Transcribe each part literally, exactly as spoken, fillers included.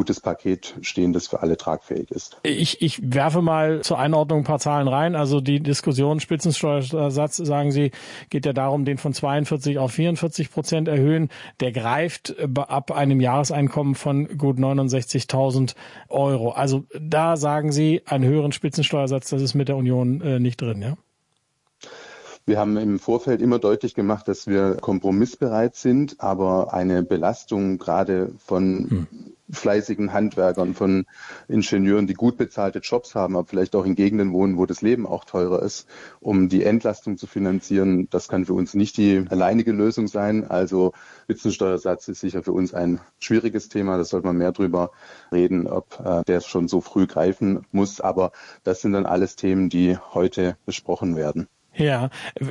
gutes Paket stehen, das für alle tragfähig ist. Ich, ich werfe mal zur Einordnung ein paar Zahlen rein. Also die Diskussion Spitzensteuersatz, sagen Sie, geht ja darum, den von zweiundvierzig auf vierundvierzig Prozent erhöhen. Der greift ab einem Jahreseinkommen von gut neunundsechzigtausend Euro. Also da sagen Sie, einen höheren Spitzensteuersatz, das ist mit der Union äh, nicht drin, ja? Wir haben im Vorfeld immer deutlich gemacht, dass wir kompromissbereit sind, aber eine Belastung gerade von hm. fleißigen Handwerkern, von Ingenieuren, die gut bezahlte Jobs haben, aber vielleicht auch in Gegenden wohnen, wo das Leben auch teurer ist, um die Entlastung zu finanzieren, das kann für uns nicht die alleinige Lösung sein. Also Spitzensteuersatz ist sicher für uns ein schwieriges Thema, da sollte man mehr drüber reden, ob äh, der schon so früh greifen muss, aber das sind dann alles Themen, die heute besprochen werden. Ja,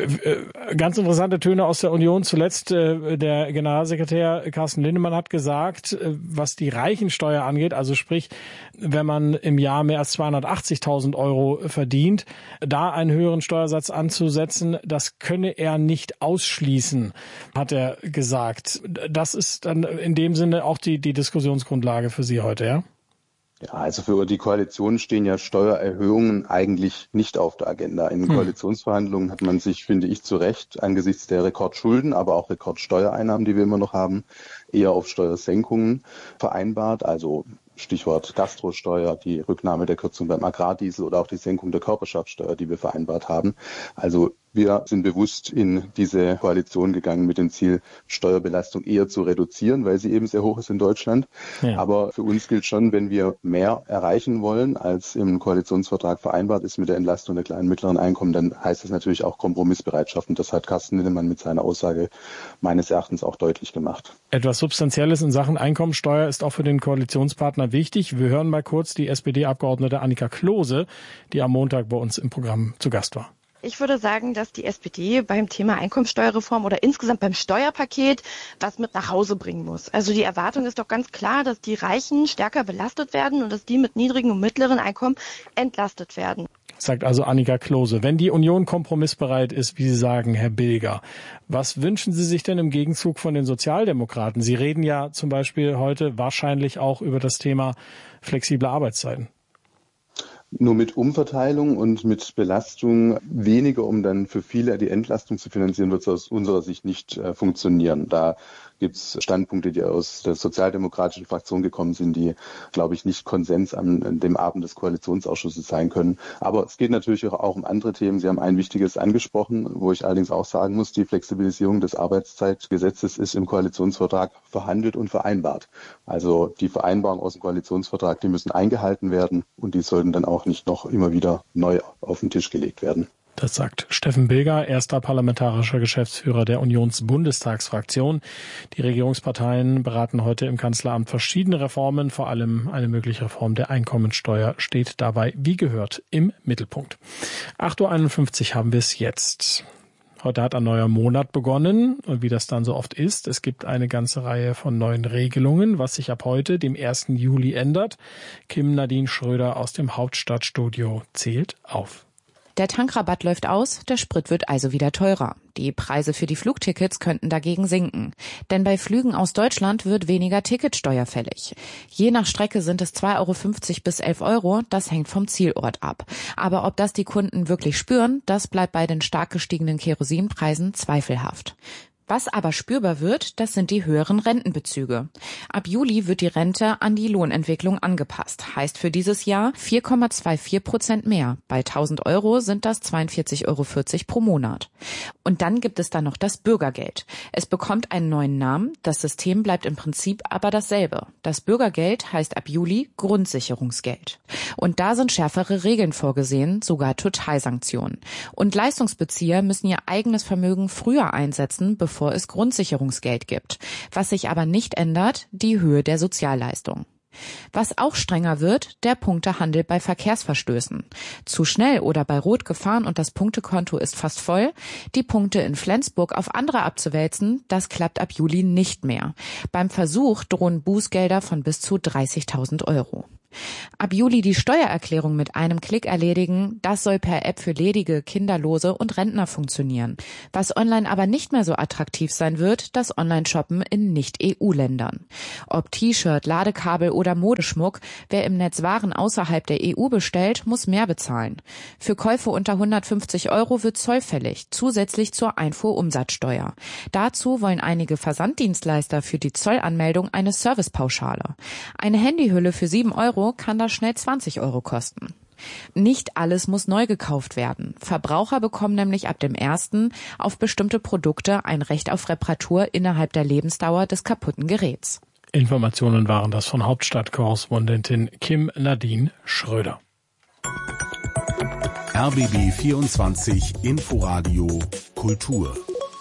ganz interessante Töne aus der Union. Zuletzt äh, der Generalsekretär Carsten Linnemann hat gesagt, äh, was die Reichensteuer angeht, also sprich, wenn man im Jahr mehr als zweihundertachtzigtausend Euro verdient, da einen höheren Steuersatz anzusetzen, das könne er nicht ausschließen, hat er gesagt. Das ist dann in dem Sinne auch die, die Diskussionsgrundlage für Sie heute, ja? Ja, also für die Koalition stehen ja Steuererhöhungen eigentlich nicht auf der Agenda. In hm. Koalitionsverhandlungen hat man sich, finde ich, zu Recht angesichts der Rekordschulden, aber auch Rekordsteuereinnahmen, die wir immer noch haben, eher auf Steuersenkungen vereinbart. Also Stichwort Gastrosteuer, die Rücknahme der Kürzung beim Agrardiesel oder auch die Senkung der Körperschaftssteuer, die wir vereinbart haben. Also wir sind bewusst in diese Koalition gegangen mit dem Ziel, Steuerbelastung eher zu reduzieren, weil sie eben sehr hoch ist in Deutschland. Ja. Aber für uns gilt schon, wenn wir mehr erreichen wollen, als im Koalitionsvertrag vereinbart ist mit der Entlastung der kleinen und mittleren Einkommen, dann heißt das natürlich auch Kompromissbereitschaft. Und das hat Carsten Linnemann mit seiner Aussage meines Erachtens auch deutlich gemacht. Etwas Substanzielles in Sachen Einkommensteuer ist auch für den Koalitionspartner wichtig. Wir hören mal kurz die S P D-Abgeordnete Annika Klose, die am Montag bei uns im Programm zu Gast war. Ich würde sagen, dass die S P D beim Thema Einkommensteuerreform oder insgesamt beim Steuerpaket was mit nach Hause bringen muss. Also die Erwartung ist doch ganz klar, dass die Reichen stärker belastet werden und dass die mit niedrigen und mittleren Einkommen entlastet werden. Sagt also Annika Klose. Wenn die Union kompromissbereit ist, wie Sie sagen, Herr Bilger, was wünschen Sie sich denn im Gegenzug von den Sozialdemokraten? Sie reden ja zum Beispiel heute wahrscheinlich auch über das Thema flexible Arbeitszeiten. Nur mit Umverteilung und mit Belastung weniger, um dann für viele die Entlastung zu finanzieren, wird es aus unserer Sicht nicht äh, funktionieren. Da gibt es Standpunkte, die aus der sozialdemokratischen Fraktion gekommen sind, die, glaube ich, nicht Konsens an, an dem Abend des Koalitionsausschusses sein können. Aber es geht natürlich auch um andere Themen. Sie haben ein wichtiges angesprochen, wo ich allerdings auch sagen muss, die Flexibilisierung des Arbeitszeitgesetzes ist im Koalitionsvertrag verhandelt und vereinbart. Also die Vereinbarungen aus dem Koalitionsvertrag, die müssen eingehalten werden und die sollten dann auch nicht noch immer wieder neu auf den Tisch gelegt werden. Das sagt Steffen Bilger, erster parlamentarischer Geschäftsführer der Unions-Bundestagsfraktion. Die Regierungsparteien beraten heute im Kanzleramt verschiedene Reformen. Vor allem eine mögliche Reform der Einkommensteuer steht dabei, wie gehört, im Mittelpunkt. acht Uhr einundfünfzig haben wir es jetzt. Heute hat ein neuer Monat begonnen und wie das dann so oft ist, es gibt eine ganze Reihe von neuen Regelungen, was sich ab heute, dem ersten Juli, ändert. Kim Nadine Schröder aus dem Hauptstadtstudio zählt auf. Der Tankrabatt läuft aus, der Sprit wird also wieder teurer. Die Preise für die Flugtickets könnten dagegen sinken. Denn bei Flügen aus Deutschland wird weniger Ticketsteuer fällig. Je nach Strecke sind es zwei Euro fünfzig bis elf Euro, das hängt vom Zielort ab. Aber ob das die Kunden wirklich spüren, das bleibt bei den stark gestiegenen Kerosinpreisen zweifelhaft. Was aber spürbar wird, das sind die höheren Rentenbezüge. Ab Juli wird die Rente an die Lohnentwicklung angepasst. Heißt für dieses Jahr vier Komma vierundzwanzig Prozent mehr. Bei tausend Euro sind das zweiundvierzig Euro vierzig pro Monat. Und dann gibt es dann noch das Bürgergeld. Es bekommt einen neuen Namen. Das System bleibt im Prinzip aber dasselbe. Das Bürgergeld heißt ab Juli Grundsicherungsgeld. Und da sind schärfere Regeln vorgesehen, sogar Totalsanktionen. Und Leistungsbezieher müssen ihr eigenes Vermögen früher einsetzen, bevor es Grundsicherungsgeld gibt. Was sich aber nicht ändert, die Höhe der Sozialleistung. Was auch strenger wird, der Punktehandel bei Verkehrsverstößen. Zu schnell oder bei Rot gefahren und das Punktekonto ist fast voll, die Punkte in Flensburg auf andere abzuwälzen, das klappt ab Juli nicht mehr. Beim Versuch drohen Bußgelder von bis zu dreißigtausend Euro. Ab Juli die Steuererklärung mit einem Klick erledigen, das soll per App für Ledige, Kinderlose und Rentner funktionieren. Was online aber nicht mehr so attraktiv sein wird, das Online-Shoppen in Nicht-E U-Ländern. Ob T-Shirt, Ladekabel oder Modeschmuck, wer im Netz Waren außerhalb der E U bestellt, muss mehr bezahlen. Für Käufe unter hundertfünfzig Euro wird Zoll fällig, zusätzlich zur Einfuhrumsatzsteuer. Dazu wollen einige Versanddienstleister für die Zollanmeldung eine Servicepauschale. Eine Handyhülle für sieben Euro kann da schnell zwanzig Euro kosten. Nicht alles muss neu gekauft werden. Verbraucher bekommen nämlich ab dem ersten auf bestimmte Produkte ein Recht auf Reparatur innerhalb der Lebensdauer des kaputten Geräts. Informationen waren das von Hauptstadtkorrespondentin Kim Nadine Schröder. R B B vierundzwanzig Inforadio Kultur.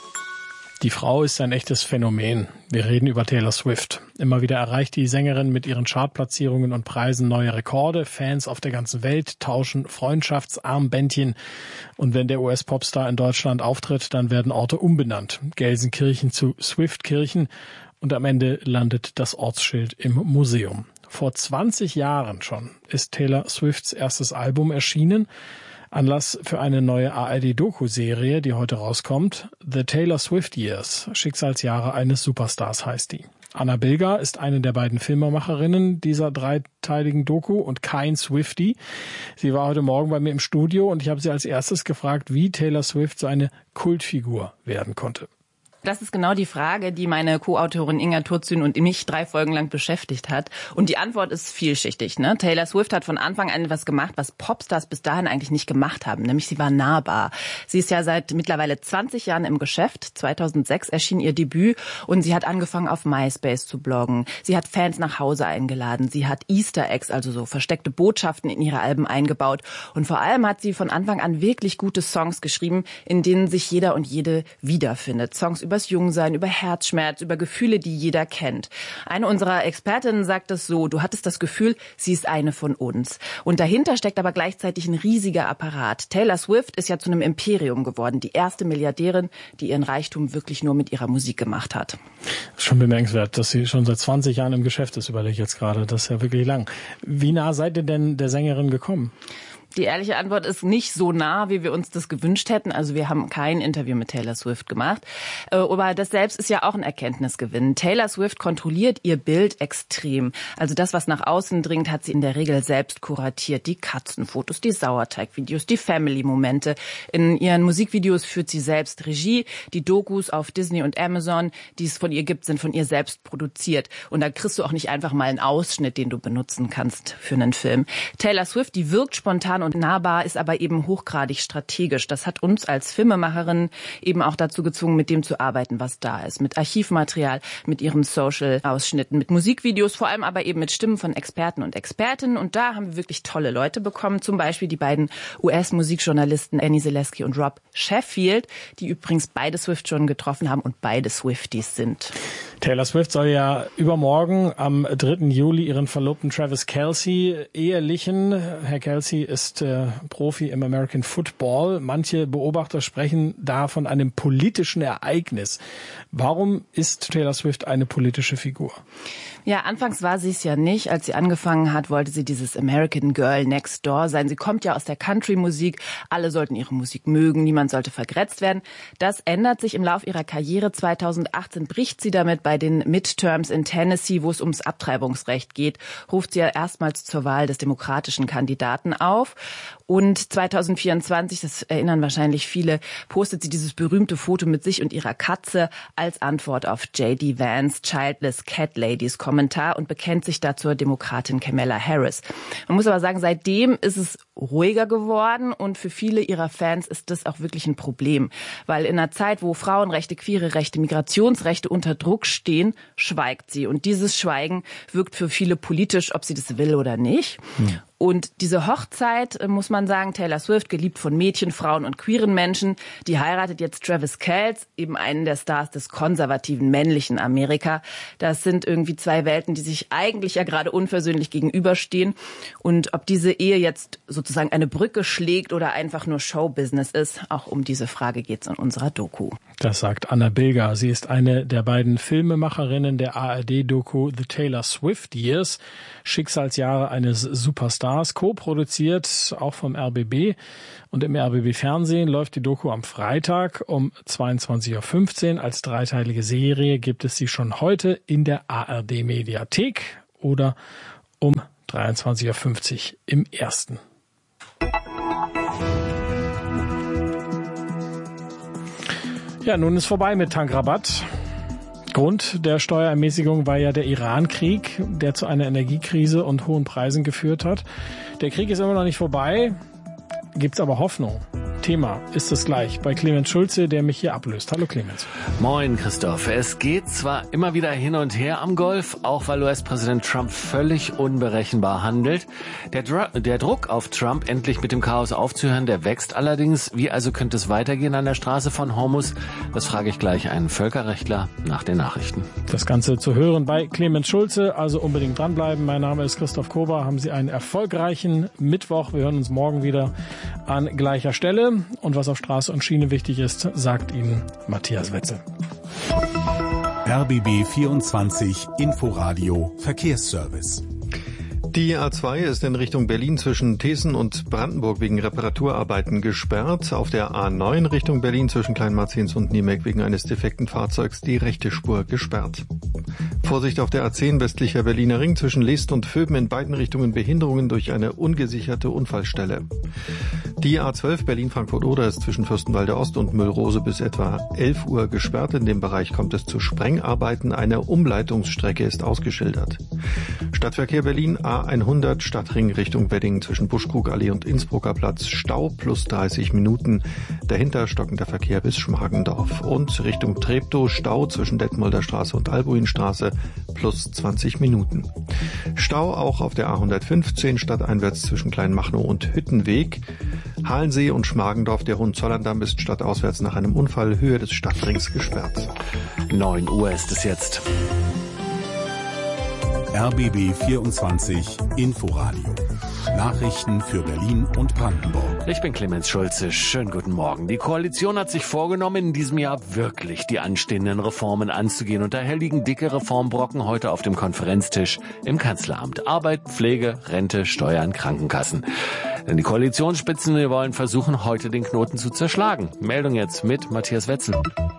Die Frau ist ein echtes Phänomen. Wir reden über Taylor Swift. Immer wieder erreicht die Sängerin mit ihren Chartplatzierungen und Preisen neue Rekorde. Fans auf der ganzen Welt tauschen Freundschaftsarmbändchen. Und wenn der U S-Popstar in Deutschland auftritt, dann werden Orte umbenannt. Gelsenkirchen zu Swiftkirchen. Und am Ende landet das Ortsschild im Museum. Vor zwanzig Jahren schon ist Taylor Swifts erstes Album erschienen. Anlass für eine neue A R D-Doku-Serie, die heute rauskommt. The Taylor Swift Years, Schicksalsjahre eines Superstars heißt die. Anna Bilger ist eine der beiden Filmemacherinnen dieser dreiteiligen Doku und kein Swiftie. Sie war heute Morgen bei mir im Studio und ich habe sie als erstes gefragt, wie Taylor Swift so eine Kultfigur werden konnte. Das ist genau die Frage, die meine Co-Autorin Inga Turzün und mich drei Folgen lang beschäftigt hat. Und die Antwort ist vielschichtig. Ne? Taylor Swift hat von Anfang an etwas gemacht, was Popstars bis dahin eigentlich nicht gemacht haben. Nämlich sie war nahbar. Sie ist ja seit mittlerweile zwanzig Jahren im Geschäft. zweitausendsechs erschien ihr Debüt und sie hat angefangen auf MySpace zu bloggen. Sie hat Fans nach Hause eingeladen. Sie hat Easter Eggs, also so versteckte Botschaften in ihre Alben eingebaut. Und vor allem hat sie von Anfang an wirklich gute Songs geschrieben, in denen sich jeder und jede wiederfindet. Songs übers Jungsein, über Herzschmerz, über Gefühle, die jeder kennt. Eine unserer Expertinnen sagt es so, du hattest das Gefühl, sie ist eine von uns. Und dahinter steckt aber gleichzeitig ein riesiger Apparat. Taylor Swift ist ja zu einem Imperium geworden, die erste Milliardärin, die ihren Reichtum wirklich nur mit ihrer Musik gemacht hat. Das ist schon bemerkenswert, dass sie schon seit zwanzig Jahren im Geschäft ist, überlege ich jetzt gerade. Das ist ja wirklich lang. Wie nah seid ihr denn der Sängerin gekommen? Die ehrliche Antwort ist nicht so nah, wie wir uns das gewünscht hätten. Also wir haben kein Interview mit Taylor Swift gemacht. Aber das selbst ist ja auch ein Erkenntnisgewinn. Taylor Swift kontrolliert ihr Bild extrem. Also das, was nach außen dringt, hat sie in der Regel selbst kuratiert. Die Katzenfotos, die Sauerteigvideos, die Family-Momente. In ihren Musikvideos führt sie selbst Regie. Die Dokus auf Disney und Amazon, die es von ihr gibt, sind von ihr selbst produziert. Und da kriegst du auch nicht einfach mal einen Ausschnitt, den du benutzen kannst für einen Film. Taylor Swift, die wirkt spontan und nahbar, ist aber eben hochgradig strategisch. Das hat uns als Filmemacherin eben auch dazu gezwungen, mit dem zu arbeiten, was da ist. Mit Archivmaterial, mit ihren Social-Ausschnitten, mit Musikvideos, vor allem aber eben mit Stimmen von Experten und Expertinnen. Und da haben wir wirklich tolle Leute bekommen. Zum Beispiel die beiden U S-Musikjournalisten Annie Zaleski und Rob Sheffield, die übrigens beide Swift schon getroffen haben und beide Swifties sind. Taylor Swift soll ja übermorgen am dritten Juli ihren Verlobten Travis Kelce ehelichen. Herr Kelce ist äh, Profi im American Football. Manche Beobachter sprechen da von einem politischen Ereignis. Warum ist Taylor Swift eine politische Figur? Ja, anfangs war sie es ja nicht. Als sie angefangen hat, wollte sie dieses American Girl Next Door sein. Sie kommt ja aus der Country-Musik. Alle sollten ihre Musik mögen. Niemand sollte vergrätzt werden. Das ändert sich im Lauf ihrer Karriere. zweitausendachtzehn bricht sie damit bei den Midterms in Tennessee, wo es ums Abtreibungsrecht geht. Ruft sie ja erstmals zur Wahl des demokratischen Kandidaten auf. Und zweitausendvierundzwanzig, das erinnern wahrscheinlich viele, postet sie dieses berühmte Foto mit sich und ihrer Katze als Antwort auf J D Vance Childless Cat Ladies Kommentar und bekennt sich da zur Demokratin Kamala Harris. Man muss aber sagen, seitdem ist es ruhiger geworden und für viele ihrer Fans ist das auch wirklich ein Problem. Weil in einer Zeit, wo Frauenrechte, queere Rechte, Migrationsrechte unter Druck stehen, schweigt sie. Und dieses Schweigen wirkt für viele politisch, ob sie das will oder nicht. Hm. Und diese Hochzeit, muss man sagen, Taylor Swift, geliebt von Mädchen, Frauen und queeren Menschen, die heiratet jetzt Travis Kelce, eben einen der Stars des konservativen männlichen Amerika. Das sind irgendwie zwei Welten, die sich eigentlich ja gerade unversöhnlich gegenüberstehen. Und ob diese Ehe jetzt sozusagen eine Brücke schlägt oder einfach nur Showbusiness ist, auch um diese Frage geht es in unserer Doku. Das sagt Anna Bilger. Sie ist eine der beiden Filmemacherinnen der A R D-Doku The Taylor Swift Years, Schicksalsjahre eines Superstars, co-produziert auch vom R B B. Und im R B B-Fernsehen läuft die Doku am Freitag um zweiundzwanzig Uhr fünfzehn. Als dreiteilige Serie gibt es sie schon heute in der A R D-Mediathek oder um dreiundzwanzig Uhr fünfzig im Ersten. Ja, nun ist vorbei mit Tankrabatt. Grund der Steuerermäßigung war ja der Iran-Krieg, der zu einer Energiekrise und hohen Preisen geführt hat. Der Krieg ist immer noch nicht vorbei, gibt's aber Hoffnung. Thema ist es gleich bei Clemens Schulze, der mich hier ablöst. Hallo Clemens. Moin Christoph. Es geht zwar immer wieder hin und her am Golf, auch weil U S-Präsident Trump völlig unberechenbar handelt. Der, Dr- der Druck auf Trump, endlich mit dem Chaos aufzuhören, der wächst allerdings. Wie also könnte es weitergehen an der Straße von Hormuz? Das frage ich gleich einen Völkerrechtler nach den Nachrichten. Das Ganze zu hören bei Clemens Schulze, also unbedingt dranbleiben. Mein Name ist Christoph Kober. Haben Sie einen erfolgreichen Mittwoch. Wir hören uns morgen wieder an gleicher Stelle. Und was auf Straße und Schiene wichtig ist, sagt Ihnen Matthias Wetzel. R B B vierundzwanzig Inforadio Verkehrsservice. Die A zwei ist in Richtung Berlin zwischen Thesen und Brandenburg wegen Reparaturarbeiten gesperrt. Auf der A neun Richtung Berlin zwischen Kleinmarzens und Niemek wegen eines defekten Fahrzeugs die rechte Spur gesperrt. Vorsicht auf der A zehn westlicher Berliner Ring zwischen Leest und Vöben in beiden Richtungen Behinderungen durch eine ungesicherte Unfallstelle. Die A zwölf Berlin-Frankfurt-Oder ist zwischen Fürstenwalde Ost und Müllrose bis etwa elf Uhr gesperrt. In dem Bereich kommt es zu Sprengarbeiten. Eine Umleitungsstrecke ist ausgeschildert. Stadtverkehr Berlin A hundert Stadtring Richtung Wedding zwischen Buschkrugallee und Innsbrucker Platz. Stau plus dreißig Minuten. Dahinter stockender Verkehr bis Schmargendorf. Und Richtung Treptow Stau zwischen Detmolder Straße und Albuinstraße plus zwanzig Minuten. Stau auch auf der A hundertfünfzehn stadteinwärts zwischen Kleinmachnow und Hüttenweg. Halensee und Schmargendorf, der Hohenzollerndamm ist stadtauswärts nach einem Unfall Höhe des Stadtrings gesperrt. neun Uhr ist es jetzt. R B B vierundzwanzig Inforadio. Nachrichten für Berlin und Brandenburg. Ich bin Clemens Schulze. Schönen guten Morgen. Die Koalition hat sich vorgenommen, in diesem Jahr wirklich die anstehenden Reformen anzugehen. Und daher liegen dicke Reformbrocken heute auf dem Konferenztisch im Kanzleramt. Arbeit, Pflege, Rente, Steuern, Krankenkassen. Denn die Koalitionsspitzen wollen versuchen, heute den Knoten zu zerschlagen. Meldung jetzt mit Matthias Wetzel.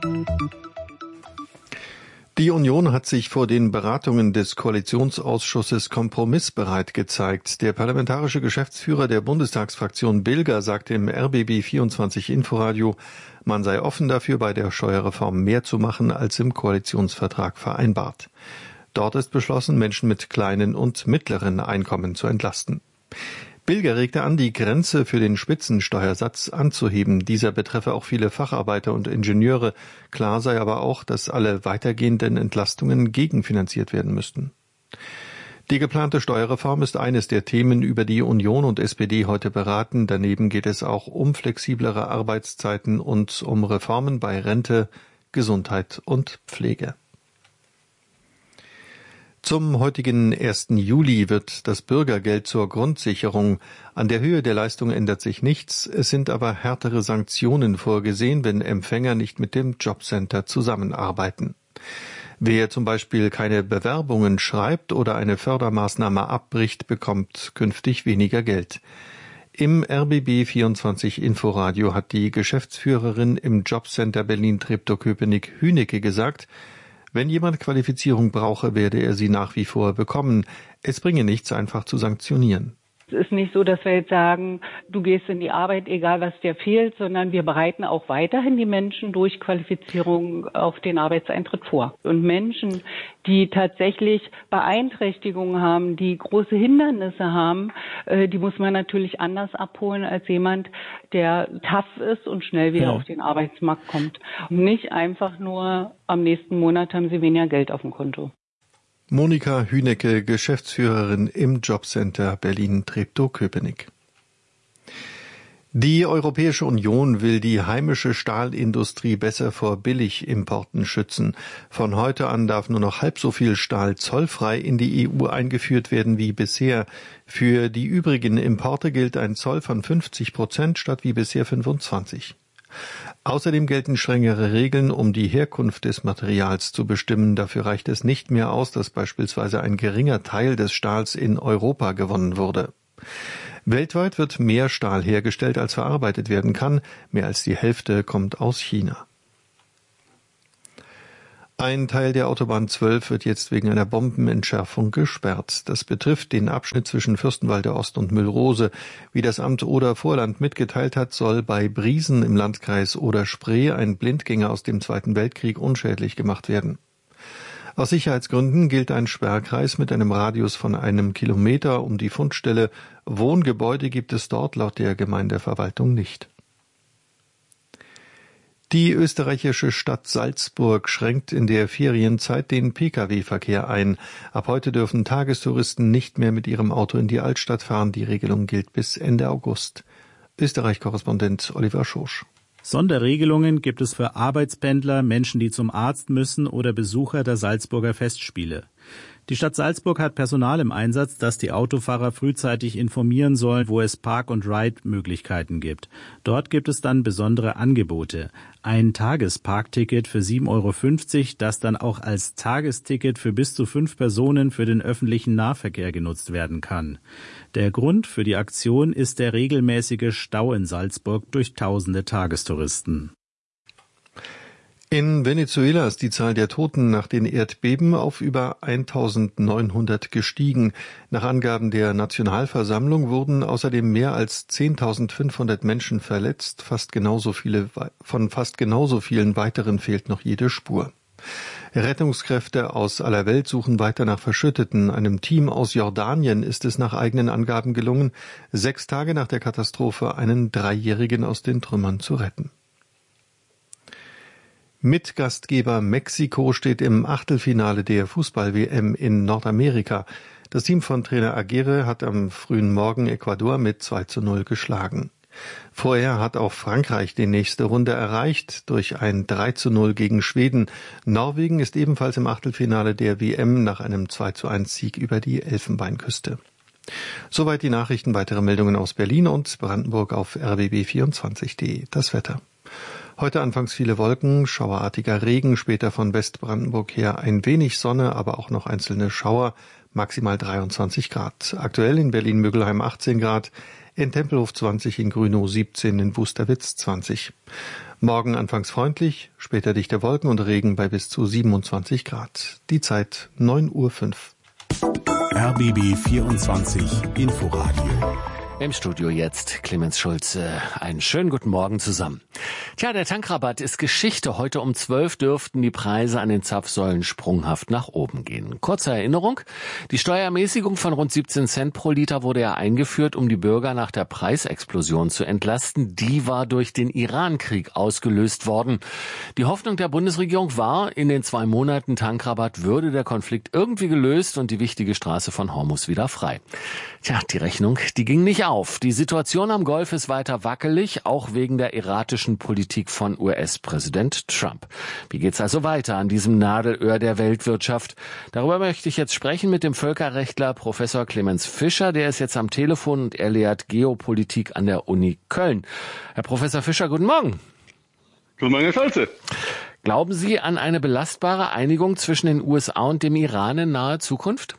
Die Union hat sich vor den Beratungen des Koalitionsausschusses kompromissbereit gezeigt. Der parlamentarische Geschäftsführer der Bundestagsfraktion Bilger sagte im R B B vierundzwanzig Inforadio, man sei offen dafür, bei der Steuerreform mehr zu machen, als im Koalitionsvertrag vereinbart. Dort ist beschlossen, Menschen mit kleinen und mittleren Einkommen zu entlasten. Bilger regte an, die Grenze für den Spitzensteuersatz anzuheben. Dieser betreffe auch viele Facharbeiter und Ingenieure. Klar sei aber auch, dass alle weitergehenden Entlastungen gegenfinanziert werden müssten. Die geplante Steuerreform ist eines der Themen, über die Union und S P D heute beraten. Daneben geht es auch um flexiblere Arbeitszeiten und um Reformen bei Rente, Gesundheit und Pflege. Zum heutigen ersten Juli wird das Bürgergeld zur Grundsicherung. An der Höhe der Leistung ändert sich nichts. Es sind aber härtere Sanktionen vorgesehen, wenn Empfänger nicht mit dem Jobcenter zusammenarbeiten. Wer zum Beispiel keine Bewerbungen schreibt oder eine Fördermaßnahme abbricht, bekommt künftig weniger Geld. Im R B B vierundzwanzig Inforadio hat die Geschäftsführerin im Jobcenter Berlin-Treptow-Köpenick Hünecke gesagt, wenn jemand Qualifizierung brauche, werde er sie nach wie vor bekommen. Es bringe nichts, einfach zu sanktionieren. Es ist nicht so, dass wir jetzt sagen, du gehst in die Arbeit, egal was dir fehlt, sondern wir bereiten auch weiterhin die Menschen durch Qualifizierung auf den Arbeitseintritt vor. Und Menschen, die tatsächlich Beeinträchtigungen haben, die große Hindernisse haben, die muss man natürlich anders abholen als jemand, der tough ist und schnell wieder ja. auf den Arbeitsmarkt kommt. Und nicht einfach nur am nächsten Monat haben sie weniger Geld auf dem Konto. Monika Hünecke, Geschäftsführerin im Jobcenter Berlin-Treptow-Köpenick. Die Europäische Union will die heimische Stahlindustrie besser vor Billigimporten schützen. Von heute an darf nur noch halb so viel Stahl zollfrei in die E U eingeführt werden wie bisher. Für die übrigen Importe gilt ein Zoll von fünfzig Prozent statt wie bisher fünfundzwanzig. Außerdem gelten strengere Regeln, um die Herkunft des Materials zu bestimmen. Dafür reicht es nicht mehr aus, dass beispielsweise ein geringer Teil des Stahls in Europa gewonnen wurde. Weltweit wird mehr Stahl hergestellt, als verarbeitet werden kann. Mehr als die Hälfte kommt aus China. Ein Teil der Autobahn zwölf wird jetzt wegen einer Bombenentschärfung gesperrt. Das betrifft den Abschnitt zwischen Fürstenwalde Ost und Müllrose. Wie das Amt Oder-Vorland mitgeteilt hat, soll bei Briesen im Landkreis Oder-Spree ein Blindgänger aus dem Zweiten Weltkrieg unschädlich gemacht werden. Aus Sicherheitsgründen gilt ein Sperrkreis mit einem Radius von einem Kilometer um die Fundstelle. Wohngebäude gibt es dort laut der Gemeindeverwaltung nicht. Die österreichische Stadt Salzburg schränkt in der Ferienzeit den Pkw-Verkehr ein. Ab heute dürfen Tagestouristen nicht mehr mit ihrem Auto in die Altstadt fahren. Die Regelung gilt bis Ende August. Österreich-Korrespondent Oliver Schosch. Sonderregelungen gibt es für Arbeitspendler, Menschen, die zum Arzt müssen oder Besucher der Salzburger Festspiele. Die Stadt Salzburg hat Personal im Einsatz, das die Autofahrer frühzeitig informieren soll, wo es Park- und Ride-Möglichkeiten gibt. Dort gibt es dann besondere Angebote. Ein Tagesparkticket für sieben Euro fünfzig, das dann auch als Tagesticket für bis zu fünf Personen für den öffentlichen Nahverkehr genutzt werden kann. Der Grund für die Aktion ist der regelmäßige Stau in Salzburg durch tausende Tagestouristen. In Venezuela ist die Zahl der Toten nach den Erdbeben auf über eintausendneunhundert gestiegen. Nach Angaben der Nationalversammlung wurden außerdem mehr als zehntausendfünfhundert Menschen verletzt. Fast genauso viele, von fast genauso vielen weiteren fehlt noch jede Spur. Rettungskräfte aus aller Welt suchen weiter nach Verschütteten. Einem Team aus Jordanien ist es nach eigenen Angaben gelungen, sechs Tage nach der Katastrophe einen Dreijährigen aus den Trümmern zu retten. Mitgastgeber Mexiko steht im Achtelfinale der Fußball-W M in Nordamerika. Das Team von Trainer Aguirre hat am frühen Morgen Ecuador mit zwei zu null geschlagen. Vorher hat auch Frankreich die nächste Runde erreicht durch ein drei zu null gegen Schweden. Norwegen ist ebenfalls im Achtelfinale der W M nach einem zwei zu eins Sieg über die Elfenbeinküste. Soweit die Nachrichten. Weitere Meldungen aus Berlin und Brandenburg auf r b b vierundzwanzig punkt de. Das Wetter. Heute anfangs viele Wolken, schauerartiger Regen, später von Westbrandenburg her ein wenig Sonne, aber auch noch einzelne Schauer, maximal dreiundzwanzig Grad. Aktuell in Berlin-Müggelheim achtzehn Grad, in Tempelhof zwanzig, in Grünow siebzehn, in Wusterwitz zwanzig. Morgen anfangs freundlich, später dichte Wolken und Regen bei bis zu siebenundzwanzig Grad. Die Zeit neun Uhr fünf. R B B vierundzwanzig Inforadio. Im Studio jetzt Clemens Schulze. Einen schönen guten Morgen zusammen. Tja, der Tankrabatt ist Geschichte. Heute um zwölf dürften die Preise an den Zapfsäulen sprunghaft nach oben gehen. Kurze Erinnerung. Die Steuerermäßigung von rund siebzehn Cent pro Liter wurde ja eingeführt, um die Bürger nach der Preisexplosion zu entlasten. Die war durch den Iran-Krieg ausgelöst worden. Die Hoffnung der Bundesregierung war, in den zwei Monaten Tankrabatt würde der Konflikt irgendwie gelöst und die wichtige Straße von Hormuz wieder frei. Tja, die Rechnung, die ging nicht auf. Die Situation am Golf ist weiter wackelig, auch wegen der erratischen Politik von U S-Präsident Trump. Wie geht's also weiter an diesem Nadelöhr der Weltwirtschaft? Darüber möchte ich jetzt sprechen mit dem Völkerrechtler Professor Clemens Fischer. Der ist jetzt am Telefon und er lehrt Geopolitik an der Uni Köln. Herr Professor Fischer, guten Morgen. Guten Morgen, Herr Scholze. Glauben Sie an eine belastbare Einigung zwischen den U S A und dem Iran in naher Zukunft?